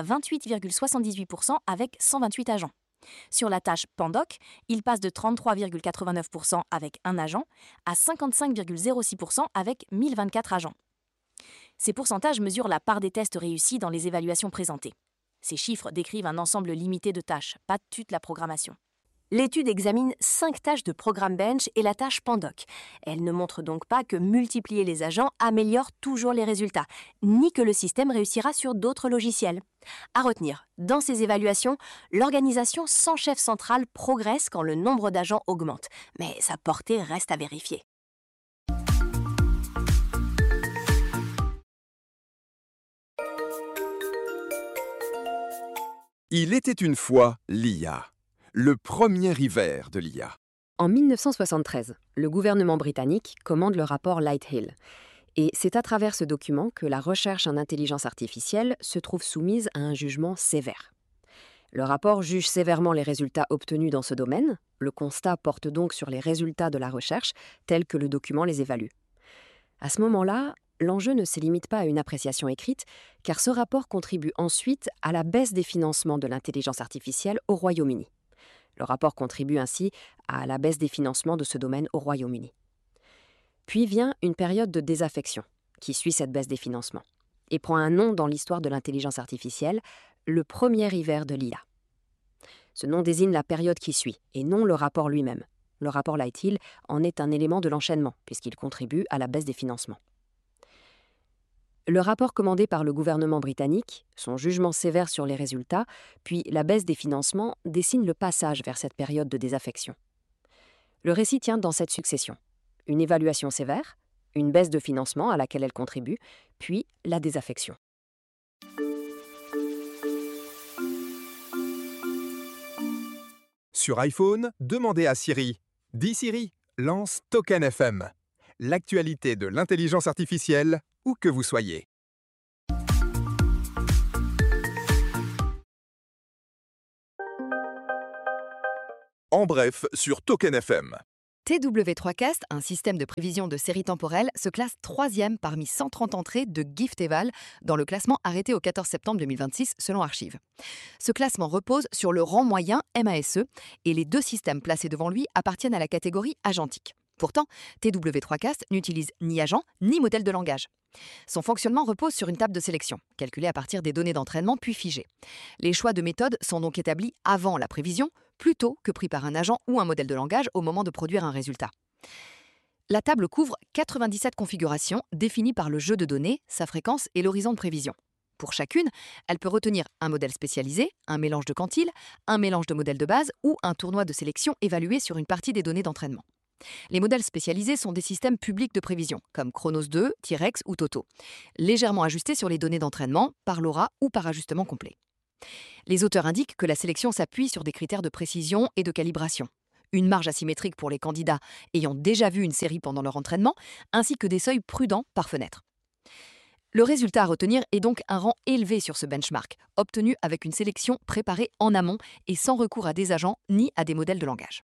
28,78% avec 128 agents. Sur la tâche Pandoc, il passe de 33,89% avec un agent à 55,06% avec 1024 agents. Ces pourcentages mesurent la part des tests réussis dans les évaluations présentées. Ces chiffres décrivent un ensemble limité de tâches, pas toute la programmation. L'étude examine 5 tâches de Program Bench et la tâche Pandoc. Elle ne montre donc pas que multiplier les agents améliore toujours les résultats, ni que le système réussira sur d'autres logiciels. À retenir, dans ces évaluations, l'organisation sans chef central progresse quand le nombre d'agents augmente, mais sa portée reste à vérifier. Il était une fois l'IA. Le premier hiver de l'IA. En 1973, le gouvernement britannique commande le rapport Lighthill. Et c'est à travers ce document que la recherche en intelligence artificielle se trouve soumise à un jugement sévère. Le rapport juge sévèrement les résultats obtenus dans ce domaine. Le constat porte donc sur les résultats de la recherche tels que le document les évalue. À ce moment-là, l'enjeu ne se limite pas à une appréciation écrite, car ce rapport contribue ensuite à la baisse des financements de l'intelligence artificielle au Royaume-Uni. Le rapport contribue ainsi à la baisse des financements de ce domaine au Royaume-Uni. Puis vient une période de désaffection qui suit cette baisse des financements et prend un nom dans l'histoire de l'intelligence artificielle, le premier hiver de l'IA. Ce nom désigne la période qui suit et non le rapport lui-même. Le rapport Lighthill en est un élément de l'enchaînement puisqu'il contribue à la baisse des financements. Le rapport commandé par le gouvernement britannique, son jugement sévère sur les résultats, puis la baisse des financements dessinent le passage vers cette période de désaffection. Le récit tient dans cette succession. Une évaluation sévère, une baisse de financement à laquelle elle contribue, puis la désaffection. Sur iPhone, demandez à Siri Dis Siri, lance Token FM. L'actualité de l'intelligence artificielle, où que vous soyez. En bref, sur Token FM. TW3Cast, un système de prévision de séries temporelles, se classe 3e parmi 130 entrées de Gifteval dans le classement arrêté au 14 septembre 2026 selon Archive. Ce classement repose sur le rang moyen MASE et les 2 systèmes placés devant lui appartiennent à la catégorie agentique. Pourtant, TW3Cast n'utilise ni agent ni modèle de langage. Son fonctionnement repose sur une table de sélection, calculée à partir des données d'entraînement puis figées. Les choix de méthode sont donc établis avant la prévision, plutôt que pris par un agent ou un modèle de langage au moment de produire un résultat. La table couvre 97 configurations définies par le jeu de données, sa fréquence et l'horizon de prévision. Pour chacune, elle peut retenir un modèle spécialisé, un mélange de quantiles, un mélange de modèles de base ou un tournoi de sélection évalué sur une partie des données d'entraînement. Les modèles spécialisés sont des systèmes publics de prévision, comme Chronos 2, T-Rex ou Toto, légèrement ajustés sur les données d'entraînement, par LoRa ou par ajustement complet. Les auteurs indiquent que la sélection s'appuie sur des critères de précision et de calibration, une marge asymétrique pour les candidats ayant déjà vu une série pendant leur entraînement, ainsi que des seuils prudents par fenêtre. Le résultat à retenir est donc un rang élevé sur ce benchmark, obtenu avec une sélection préparée en amont et sans recours à des agents ni à des modèles de langage.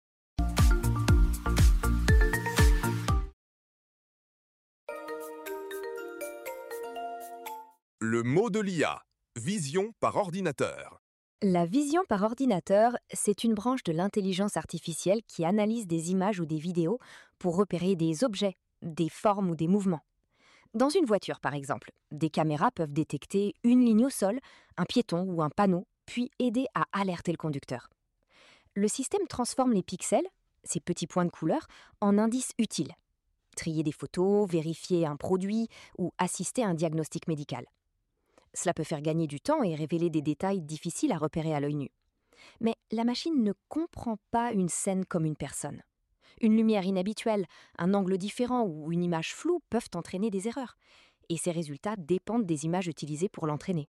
Le mot de l'IA, vision par ordinateur. La vision par ordinateur, c'est une branche de l'intelligence artificielle qui analyse des images ou des vidéos pour repérer des objets, des formes ou des mouvements. Dans une voiture, par exemple, des caméras peuvent détecter une ligne au sol, un piéton ou un panneau, puis aider à alerter le conducteur. Le système transforme les pixels, ces petits points de couleur, en indices utiles. Trier des photos, vérifier un produit ou assister à un diagnostic médical. Cela peut faire gagner du temps et révéler des détails difficiles à repérer à l'œil nu. Mais la machine ne comprend pas une scène comme une personne. Une lumière inhabituelle, un angle différent ou une image floue peuvent entraîner des erreurs. Et ces résultats dépendent des images utilisées pour l'entraîner.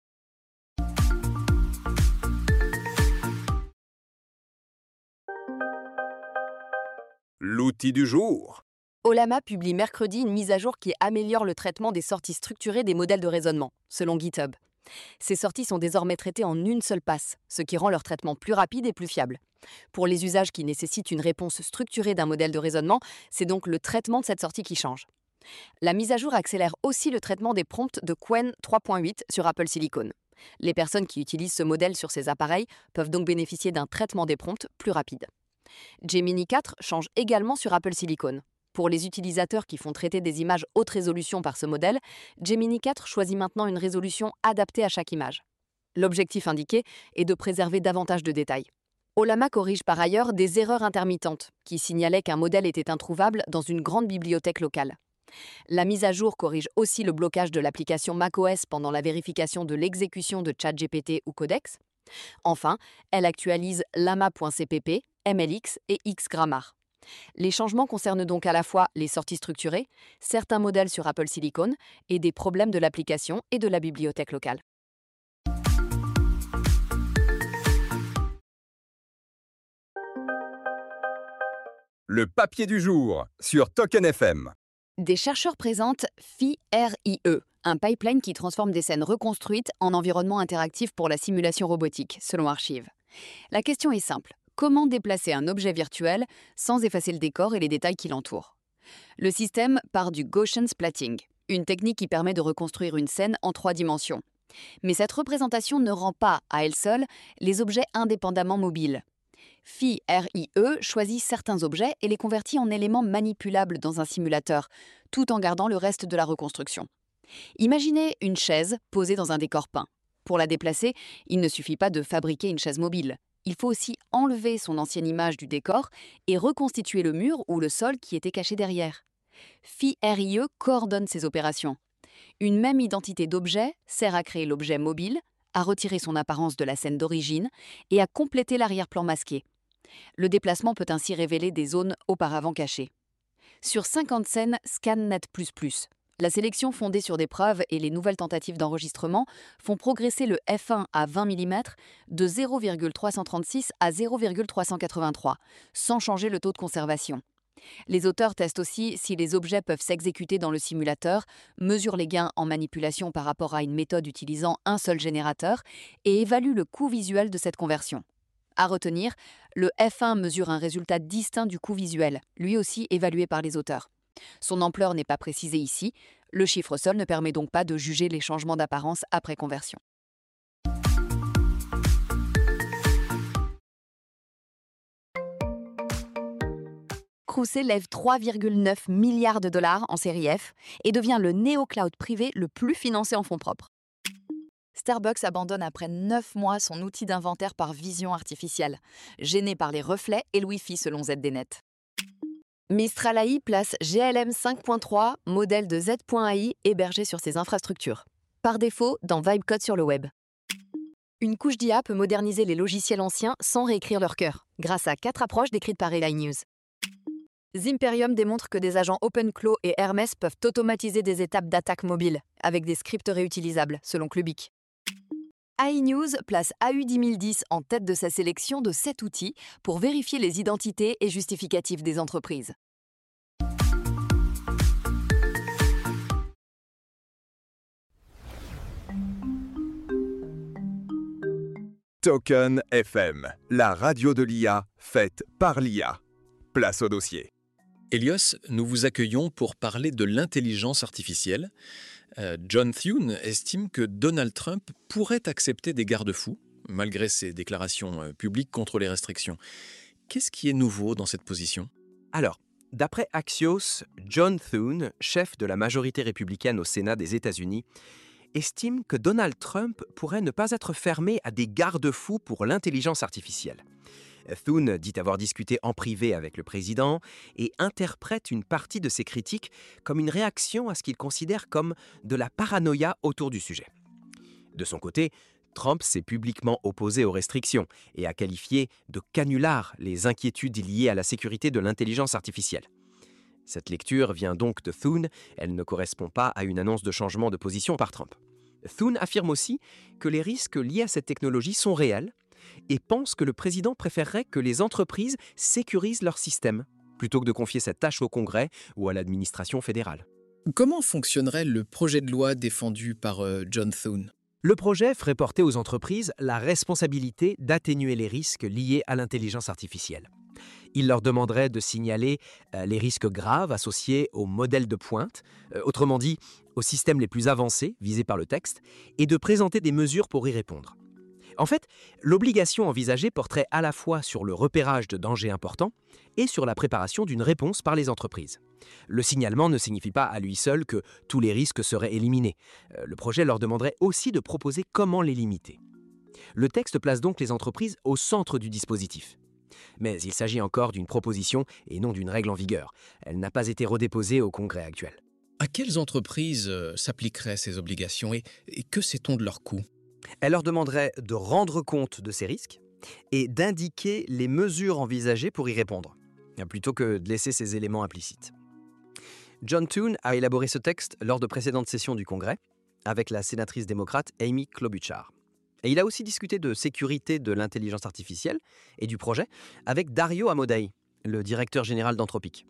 L'outil du jour. Ollama publie mercredi une mise à jour qui améliore le traitement des sorties structurées des modèles de raisonnement, selon GitHub. Ces sorties sont désormais traitées en une seule passe, ce qui rend leur traitement plus rapide et plus fiable. Pour les usages qui nécessitent une réponse structurée d'un modèle de raisonnement, c'est donc le traitement de cette sortie qui change. La mise à jour accélère aussi le traitement des prompts de Qwen 3.8 sur Apple Silicon. Les personnes qui utilisent ce modèle sur ces appareils peuvent donc bénéficier d'un traitement des prompts plus rapide. Gemini 4 change également sur Apple Silicon. Pour les utilisateurs qui font traiter des images haute résolution par ce modèle, Gemini 4 choisit maintenant une résolution adaptée à chaque image. L'objectif indiqué est de préserver davantage de détails. Ollama corrige par ailleurs des erreurs intermittentes qui signalaient qu'un modèle était introuvable dans une grande bibliothèque locale. La mise à jour corrige aussi le blocage de l'application macOS pendant la vérification de l'exécution de ChatGPT ou Codex. Enfin, elle actualise Llama.cpp, MLX et Xgrammar. Les changements concernent donc à la fois les sorties structurées, certains modèles sur Apple Silicon et des problèmes de l'application et de la bibliothèque locale. Le papier du jour sur Token FM. Des chercheurs présentent FIRIE, un pipeline qui transforme des scènes reconstruites en environnement interactif pour la simulation robotique, selon Archive. La question est simple. Comment déplacer un objet virtuel sans effacer le décor et les détails qui l'entourent? Le système part du Gaussian splatting, une technique qui permet de reconstruire une scène en 3 dimensions. Mais cette représentation ne rend pas, à elle seule, les objets indépendamment mobiles. FIRIE choisit certains objets et les convertit en éléments manipulables dans un simulateur, tout en gardant le reste de la reconstruction. Imaginez une chaise posée dans un décor peint. Pour la déplacer, il ne suffit pas de fabriquer une chaise mobile. Il faut aussi enlever son ancienne image du décor et reconstituer le mur ou le sol qui était caché derrière. FIRIE coordonne ces opérations. Une même identité d'objet sert à créer l'objet mobile, à retirer son apparence de la scène d'origine et à compléter l'arrière-plan masqué. Le déplacement peut ainsi révéler des zones auparavant cachées. Sur 50 scènes ScanNet++, La sélection fondée sur des preuves et les nouvelles tentatives d'enregistrement font progresser le f1 à 20 mm de 0,336 à 0,383, sans changer le taux de conservation. Les auteurs testent aussi si les objets peuvent s'exécuter dans le simulateur, mesurent les gains en manipulation par rapport à une méthode utilisant un seul générateur et évaluent le coût visuel de cette conversion. À retenir, le f1 mesure un résultat distinct du coût visuel, lui aussi évalué par les auteurs. Son ampleur n'est pas précisée ici, le chiffre seul ne permet donc pas de juger les changements d'apparence après conversion. Crusoe lève 3,9 milliards de dollars en série F et devient le néo-cloud privé le plus financé en fonds propres. Starbucks abandonne après 9 mois son outil d'inventaire par vision artificielle, gêné par les reflets et le Wi-Fi selon ZDNet. Mistral AI place GLM 5.3, modèle de Z.AI hébergé sur ses infrastructures. Par défaut, dans Vibecode sur le web. Une couche d'IA peut moderniser les logiciels anciens sans réécrire leur cœur, grâce à 4 approches décrites par AI News. Zimperium démontre que des agents OpenClaw et Hermès peuvent automatiser des étapes d'attaque mobile, avec des scripts réutilisables, selon Clubic. AI News place AU 10010 en tête de sa sélection de 7 outils pour vérifier les identités et justificatifs des entreprises. Token FM, la radio de l'IA faite par l'IA. Place au dossier. Elios, nous vous accueillons pour parler de l'intelligence artificielle. John Thune estime que Donald Trump pourrait accepter des garde-fous, malgré ses déclarations publiques contre les restrictions. Qu'est-ce qui est nouveau dans cette position ? Alors, d'après Axios, John Thune, chef de la majorité républicaine au Sénat des États-Unis, estime que Donald Trump pourrait ne pas être fermé à des garde-fous pour l'intelligence artificielle. Thune dit avoir discuté en privé avec le président et interprète une partie de ses critiques comme une réaction à ce qu'il considère comme de la paranoïa autour du sujet. De son côté, Trump s'est publiquement opposé aux restrictions et a qualifié de canulars les inquiétudes liées à la sécurité de l'intelligence artificielle. Cette lecture vient donc de Thune, elle ne correspond pas à une annonce de changement de position par Trump. Thune affirme aussi que les risques liés à cette technologie sont réels et pense que le président préférerait que les entreprises sécurisent leur système, plutôt que de confier cette tâche au Congrès ou à l'administration fédérale. Comment fonctionnerait le projet de loi défendu par John Thune ? Le projet ferait porter aux entreprises la responsabilité d'atténuer les risques liés à l'intelligence artificielle. Il leur demanderait de signaler les risques graves associés aux modèles de pointe, autrement dit, aux systèmes les plus avancés visés par le texte, et de présenter des mesures pour y répondre. En fait, l'obligation envisagée porterait à la fois sur le repérage de dangers importants et sur la préparation d'une réponse par les entreprises. Le signalement ne signifie pas à lui seul que tous les risques seraient éliminés. Le projet leur demanderait aussi de proposer comment les limiter. Le texte place donc les entreprises au centre du dispositif. Mais il s'agit encore d'une proposition et non d'une règle en vigueur. Elle n'a pas été redéposée au Congrès actuel. À quelles entreprises s'appliqueraient ces obligations et que sait-on de leur coût ? Elle leur demanderait de rendre compte de ces risques et d'indiquer les mesures envisagées pour y répondre, plutôt que de laisser ces éléments implicites. John Thune a élaboré ce texte lors de précédentes sessions du Congrès avec la sénatrice démocrate Amy Klobuchar. Et il a aussi discuté de sécurité de l'intelligence artificielle et du projet avec Dario Amodei, le directeur général d'Anthropic.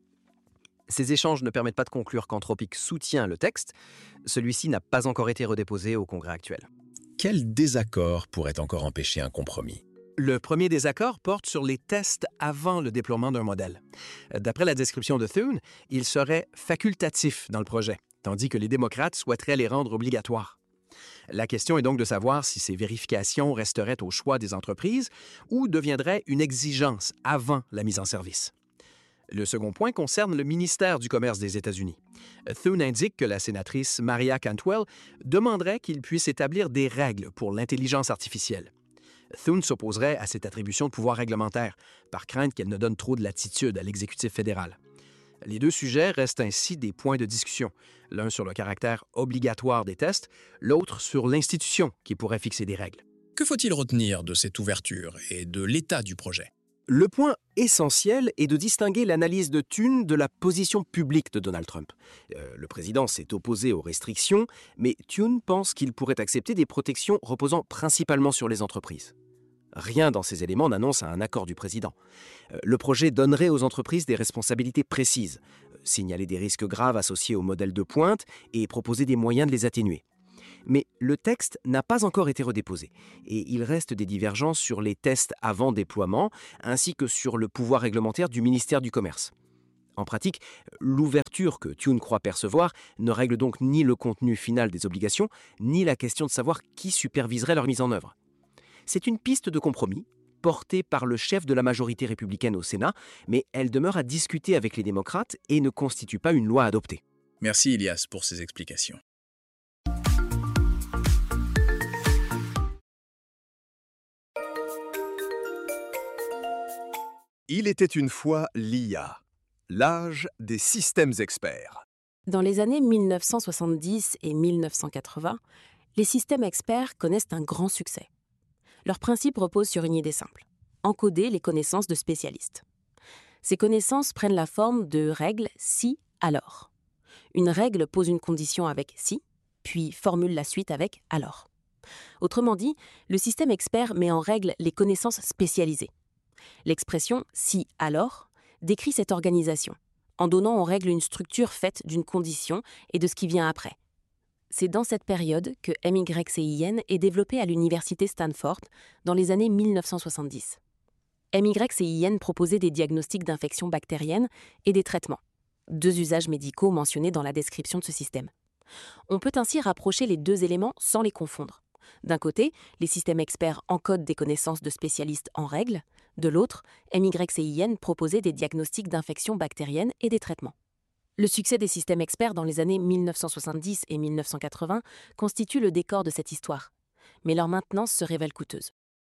Ces échanges ne permettent pas de conclure qu'Anthropic soutient le texte. Celui-ci n'a pas encore été redéposé au Congrès actuel. Quel désaccord pourrait encore empêcher un compromis ? Le premier désaccord porte sur les tests avant le déploiement d'un modèle. D'après la description de Thune, il serait facultatif dans le projet, tandis que les démocrates souhaiteraient les rendre obligatoires. La question est donc de savoir si ces vérifications resteraient au choix des entreprises ou deviendraient une exigence avant la mise en service. Le second point concerne le ministère du Commerce des États-Unis. Thune indique que la sénatrice Maria Cantwell demanderait qu'il puisse établir des règles pour l'intelligence artificielle. Thune s'opposerait à cette attribution de pouvoir réglementaire, par crainte qu'elle ne donne trop de latitude à l'exécutif fédéral. Les deux sujets restent ainsi des points de discussion, l'un sur le caractère obligatoire des tests, l'autre sur l'institution qui pourrait fixer des règles. Que faut-il retenir de cette ouverture et de l'état du projet ? Le point essentiel est de distinguer l'analyse de Thune de la position publique de Donald Trump. Le président s'est opposé aux restrictions, mais Thune pense qu'il pourrait accepter des protections reposant principalement sur les entreprises. Rien dans ces éléments n'annonce un accord du président. Le projet donnerait aux entreprises des responsabilités précises, signaler des risques graves associés au modèle de pointe et proposer des moyens de les atténuer. Mais le texte n'a pas encore été redéposé et il reste des divergences sur les tests avant déploiement ainsi que sur le pouvoir réglementaire du ministère du Commerce. En pratique, l'ouverture que Thune croit percevoir ne règle donc ni le contenu final des obligations, ni la question de savoir qui superviserait leur mise en œuvre. C'est une piste de compromis portée par le chef de la majorité républicaine au Sénat, mais elle demeure à discuter avec les démocrates et ne constitue pas une loi adoptée. Merci Ilias pour ces explications. Il était une fois l'IA, l'âge des systèmes experts. Dans les années 1970 et 1980, les systèmes experts connaissent un grand succès. Leur principe repose sur une idée simple: encoder les connaissances de spécialistes. Ces connaissances prennent la forme de règles si, alors. Une règle pose une condition avec si, puis formule la suite avec alors. Autrement dit, le système expert met en règle les connaissances spécialisées. L'expression « si alors » décrit cette organisation, en donnant aux règles une structure faite d'une condition et de ce qui vient après. C'est dans cette période que MYCIN est développé à l'université Stanford dans les années 1970. MYCIN proposait des diagnostics d'infections bactériennes et des traitements, 2 usages médicaux mentionnés dans la description de ce système. On peut ainsi rapprocher les 2 éléments sans les confondre. D'un côté, les systèmes experts encodent des connaissances de spécialistes en règles. De l'autre, MYCIN proposait des diagnostics d'infections bactériennes et des traitements. Le succès des systèmes experts dans les années 1970 et 1980 constitue le décor de cette histoire. Mais leur maintenance se révèle coûteuse.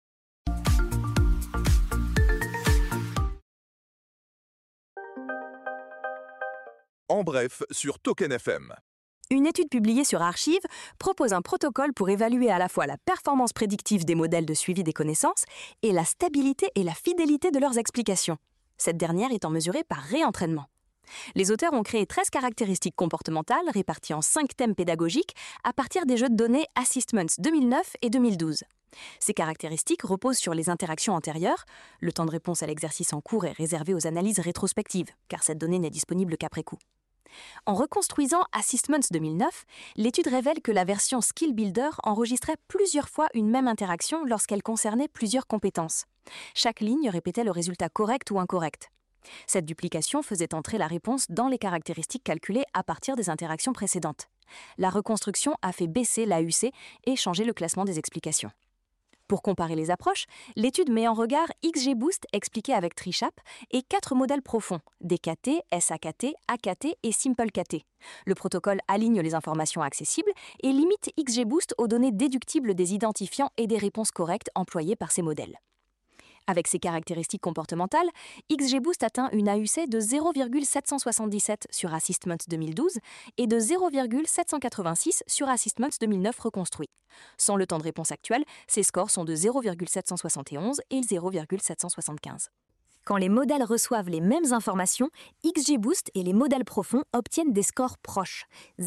En bref, sur Token FM. Une étude publiée sur Archive propose un protocole pour évaluer à la fois la performance prédictive des modèles de suivi des connaissances et la stabilité et la fidélité de leurs explications, cette dernière étant mesurée par réentraînement. Les auteurs ont créé 13 caractéristiques comportementales réparties en 5 thèmes pédagogiques à partir des jeux de données Assessments 2009 et 2012. Ces caractéristiques reposent sur les interactions antérieures. Le temps de réponse à l'exercice en cours est réservé aux analyses rétrospectives, car cette donnée n'est disponible qu'après coup. En reconstruisant Assessments 2009, l'étude révèle que la version Skill Builder enregistrait plusieurs fois une même interaction lorsqu'elle concernait plusieurs compétences. Chaque ligne répétait le résultat correct ou incorrect. Cette duplication faisait entrer la réponse dans les caractéristiques calculées à partir des interactions précédentes. La reconstruction a fait baisser l'AUC et changer le classement des explications. Pour comparer les approches, l'étude met en regard XGBoost expliqué avec Trishap et 4 modèles profonds, DKT, SAKT, AKT et SimpleKT. Le protocole aligne les informations accessibles et limite XGBoost aux données déductibles des identifiants et des réponses correctes employées par ces modèles. Avec ces caractéristiques comportementales, XGBoost atteint une AUC de 0,777 sur Assessments 2012 et de 0,786 sur Assessments 2009 reconstruit. Sans le temps de réponse actuel, ces scores sont de 0,771 et 0,775. Quand les modèles reçoivent les mêmes informations, XGBoost et les modèles profonds obtiennent des scores proches,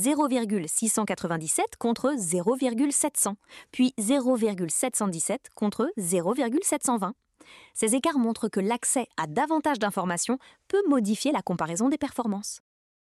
0,697 contre 0,700, puis 0,717 contre 0,720. Ces écarts montrent que l'accès à davantage d'informations peut modifier la comparaison des performances.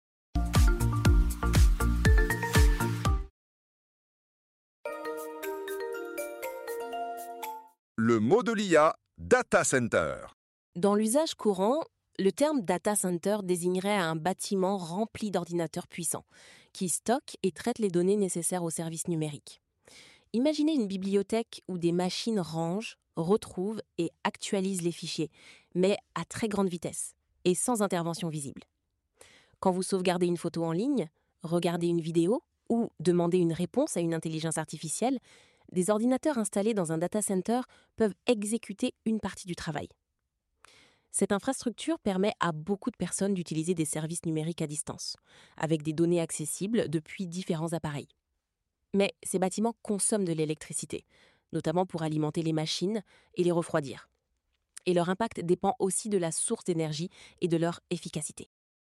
Le mot de l'IA, data center. Dans l'usage courant, le terme data center désignerait un bâtiment rempli d'ordinateurs puissants qui stockent et traitent les données nécessaires aux services numériques. Imaginez une bibliothèque où des machines rangent, retrouvent et actualisent les fichiers, mais à très grande vitesse et sans intervention visible. Quand vous sauvegardez une photo en ligne, regardez une vidéo ou demandez une réponse à une intelligence artificielle, des ordinateurs installés dans un data center peuvent exécuter une partie du travail. Cette infrastructure permet à beaucoup de personnes d'utiliser des services numériques à distance, avec des données accessibles depuis différents appareils. Mais ces bâtiments consomment de l'électricité, notamment pour alimenter les machines et les refroidir. Et leur impact dépend aussi de la source d'énergie et de leur efficacité.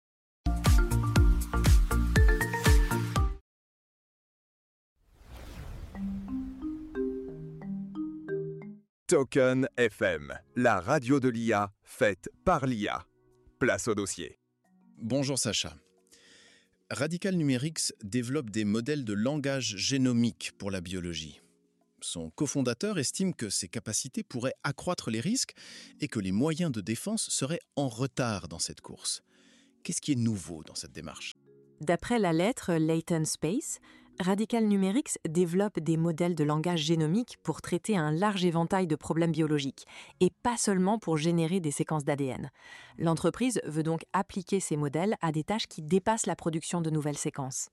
Token FM, la radio de l'IA faite par l'IA. Place au dossier. Bonjour Sacha. Radical Numerics développe des modèles de langage génomique pour la biologie. Son cofondateur estime que ces capacités pourraient accroître les risques et que les moyens de défense seraient en retard dans cette course. Qu'est-ce qui est nouveau dans cette démarche ? D'après la lettre Latent Space, Radical Numerics développe des modèles de langage génomique pour traiter un large éventail de problèmes biologiques, et pas seulement pour générer des séquences d'ADN. L'entreprise veut donc appliquer ces modèles à des tâches qui dépassent la production de nouvelles séquences.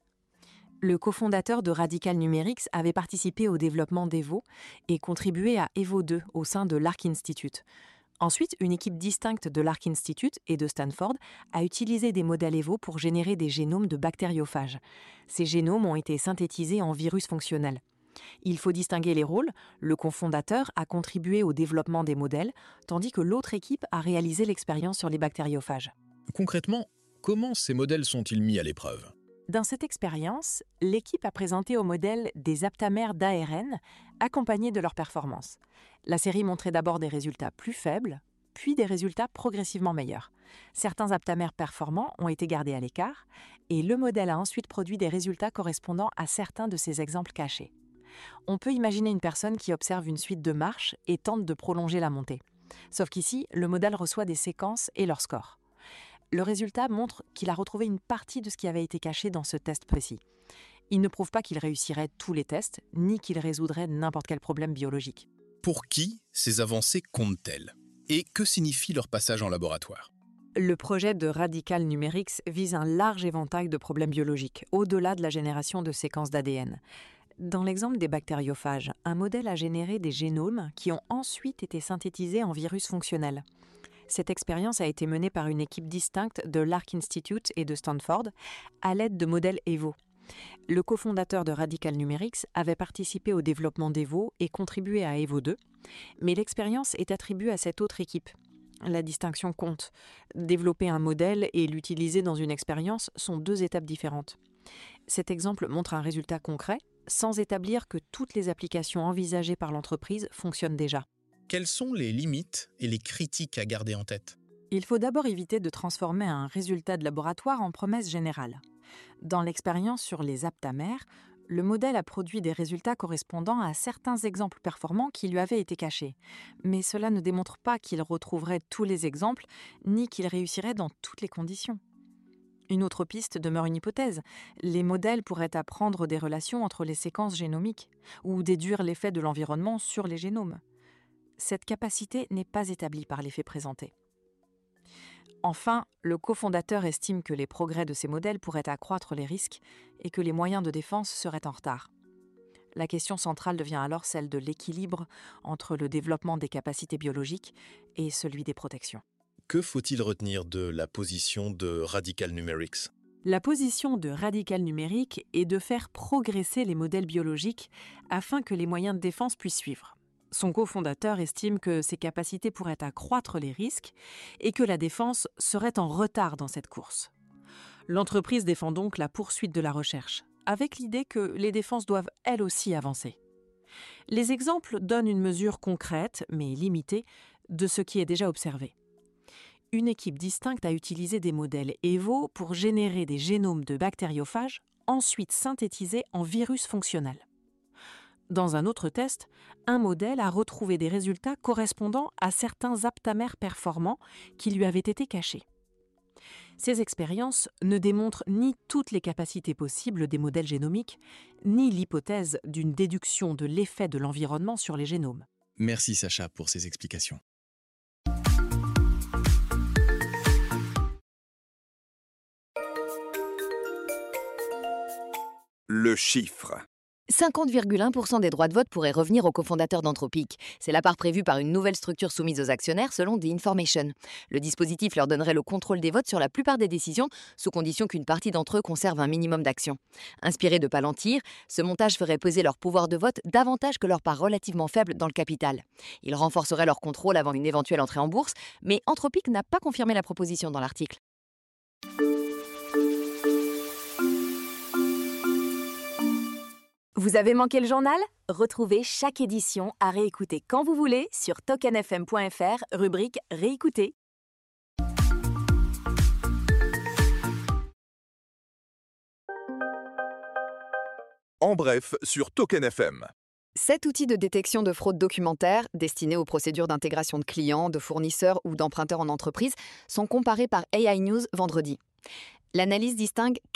Le cofondateur de Radical Numerics avait participé au développement d'Evo et contribué à Evo 2 au sein de l'Arc Institute. Ensuite, une équipe distincte de l'Arc Institute et de Stanford a utilisé des modèles Evo pour générer des génomes de bactériophages. Ces génomes ont été synthétisés en virus fonctionnels. Il faut distinguer les rôles. Le cofondateur a contribué au développement des modèles, tandis que l'autre équipe a réalisé l'expérience sur les bactériophages. Concrètement, comment ces modèles sont-ils mis à l'épreuve ? Dans cette expérience, l'équipe a présenté au modèle des aptamères d'ARN accompagnés de leur performance. La série montrait d'abord des résultats plus faibles, puis des résultats progressivement meilleurs. Certains aptamères performants ont été gardés à l'écart, et le modèle a ensuite produit des résultats correspondant à certains de ces exemples cachés. On peut imaginer une personne qui observe une suite de marches et tente de prolonger la montée. Sauf qu'ici, le modèle reçoit des séquences et leur score. Le résultat montre qu'il a retrouvé une partie de ce qui avait été caché dans ce test précis. Il ne prouve pas qu'il réussirait tous les tests, ni qu'il résoudrait n'importe quel problème biologique. Pour qui ces avancées comptent-elles ? Et que signifie leur passage en laboratoire ? Le projet de Radical Numerics vise un large éventail de problèmes biologiques, au-delà de la génération de séquences d'ADN. Dans l'exemple des bactériophages, un modèle a généré des génomes qui ont ensuite été synthétisés en virus fonctionnels. Cette expérience a été menée par une équipe distincte de l'Arc Institute et de Stanford à l'aide de modèles Evo. Le cofondateur de Radical Numerics avait participé au développement d'Evo et contribué à Evo 2, mais l'expérience est attribuée à cette autre équipe. La distinction compte. Développer un modèle et l'utiliser dans une expérience sont deux étapes différentes. Cet exemple montre un résultat concret, sans établir que toutes les applications envisagées par l'entreprise fonctionnent déjà. Quelles sont les limites et les critiques à garder en tête ? Il faut d'abord éviter de transformer un résultat de laboratoire en promesse générale. Dans l'expérience sur les aptamères, le modèle a produit des résultats correspondant à certains exemples performants qui lui avaient été cachés. Mais cela ne démontre pas qu'il retrouverait tous les exemples, ni qu'il réussirait dans toutes les conditions. Une autre piste demeure une hypothèse. Les modèles pourraient apprendre des relations entre les séquences génomiques, ou déduire l'effet de l'environnement sur les génomes. Cette capacité n'est pas établie par les faits présentés. Enfin, le cofondateur estime que les progrès de ces modèles pourraient accroître les risques et que les moyens de défense seraient en retard. La question centrale devient alors celle de l'équilibre entre le développement des capacités biologiques et celui des protections. Que faut-il retenir de la position de Radical Numerics ? La position de Radical Numerics est de faire progresser les modèles biologiques afin que les moyens de défense puissent suivre. Son cofondateur estime que ces capacités pourraient accroître les risques et que la défense serait en retard dans cette course. L'entreprise défend donc la poursuite de la recherche, avec l'idée que les défenses doivent elles aussi avancer. Les exemples donnent une mesure concrète, mais limitée, de ce qui est déjà observé. Une équipe distincte a utilisé des modèles Evo pour générer des génomes de bactériophages, ensuite synthétisés en virus fonctionnels. Dans un autre test, un modèle a retrouvé des résultats correspondant à certains aptamères performants qui lui avaient été cachés. Ces expériences ne démontrent ni toutes les capacités possibles des modèles génomiques, ni l'hypothèse d'une déduction de l'effet de l'environnement sur les génomes. Merci Sacha pour ces explications. Le chiffre. 50,1% des droits de vote pourraient revenir aux cofondateurs d'Anthropic. C'est la part prévue par une nouvelle structure soumise aux actionnaires selon The Information. Le dispositif leur donnerait le contrôle des votes sur la plupart des décisions, sous condition qu'une partie d'entre eux conserve un minimum d'actions. Inspiré de Palantir, ce montage ferait peser leur pouvoir de vote davantage que leur part relativement faible dans le capital. Il renforcerait leur contrôle avant une éventuelle entrée en bourse, mais Anthropic n'a pas confirmé la proposition dans l'article. Vous avez manqué le journal? Retrouvez chaque édition à réécouter quand vous voulez sur tokenfm.fr, rubrique Réécouter. En bref, sur Token FM. 7 outils de détection de fraude documentaire, destinés aux procédures d'intégration de clients, de fournisseurs ou d'emprunteurs en entreprise, sont comparés par AI News vendredi. L'analyse distingue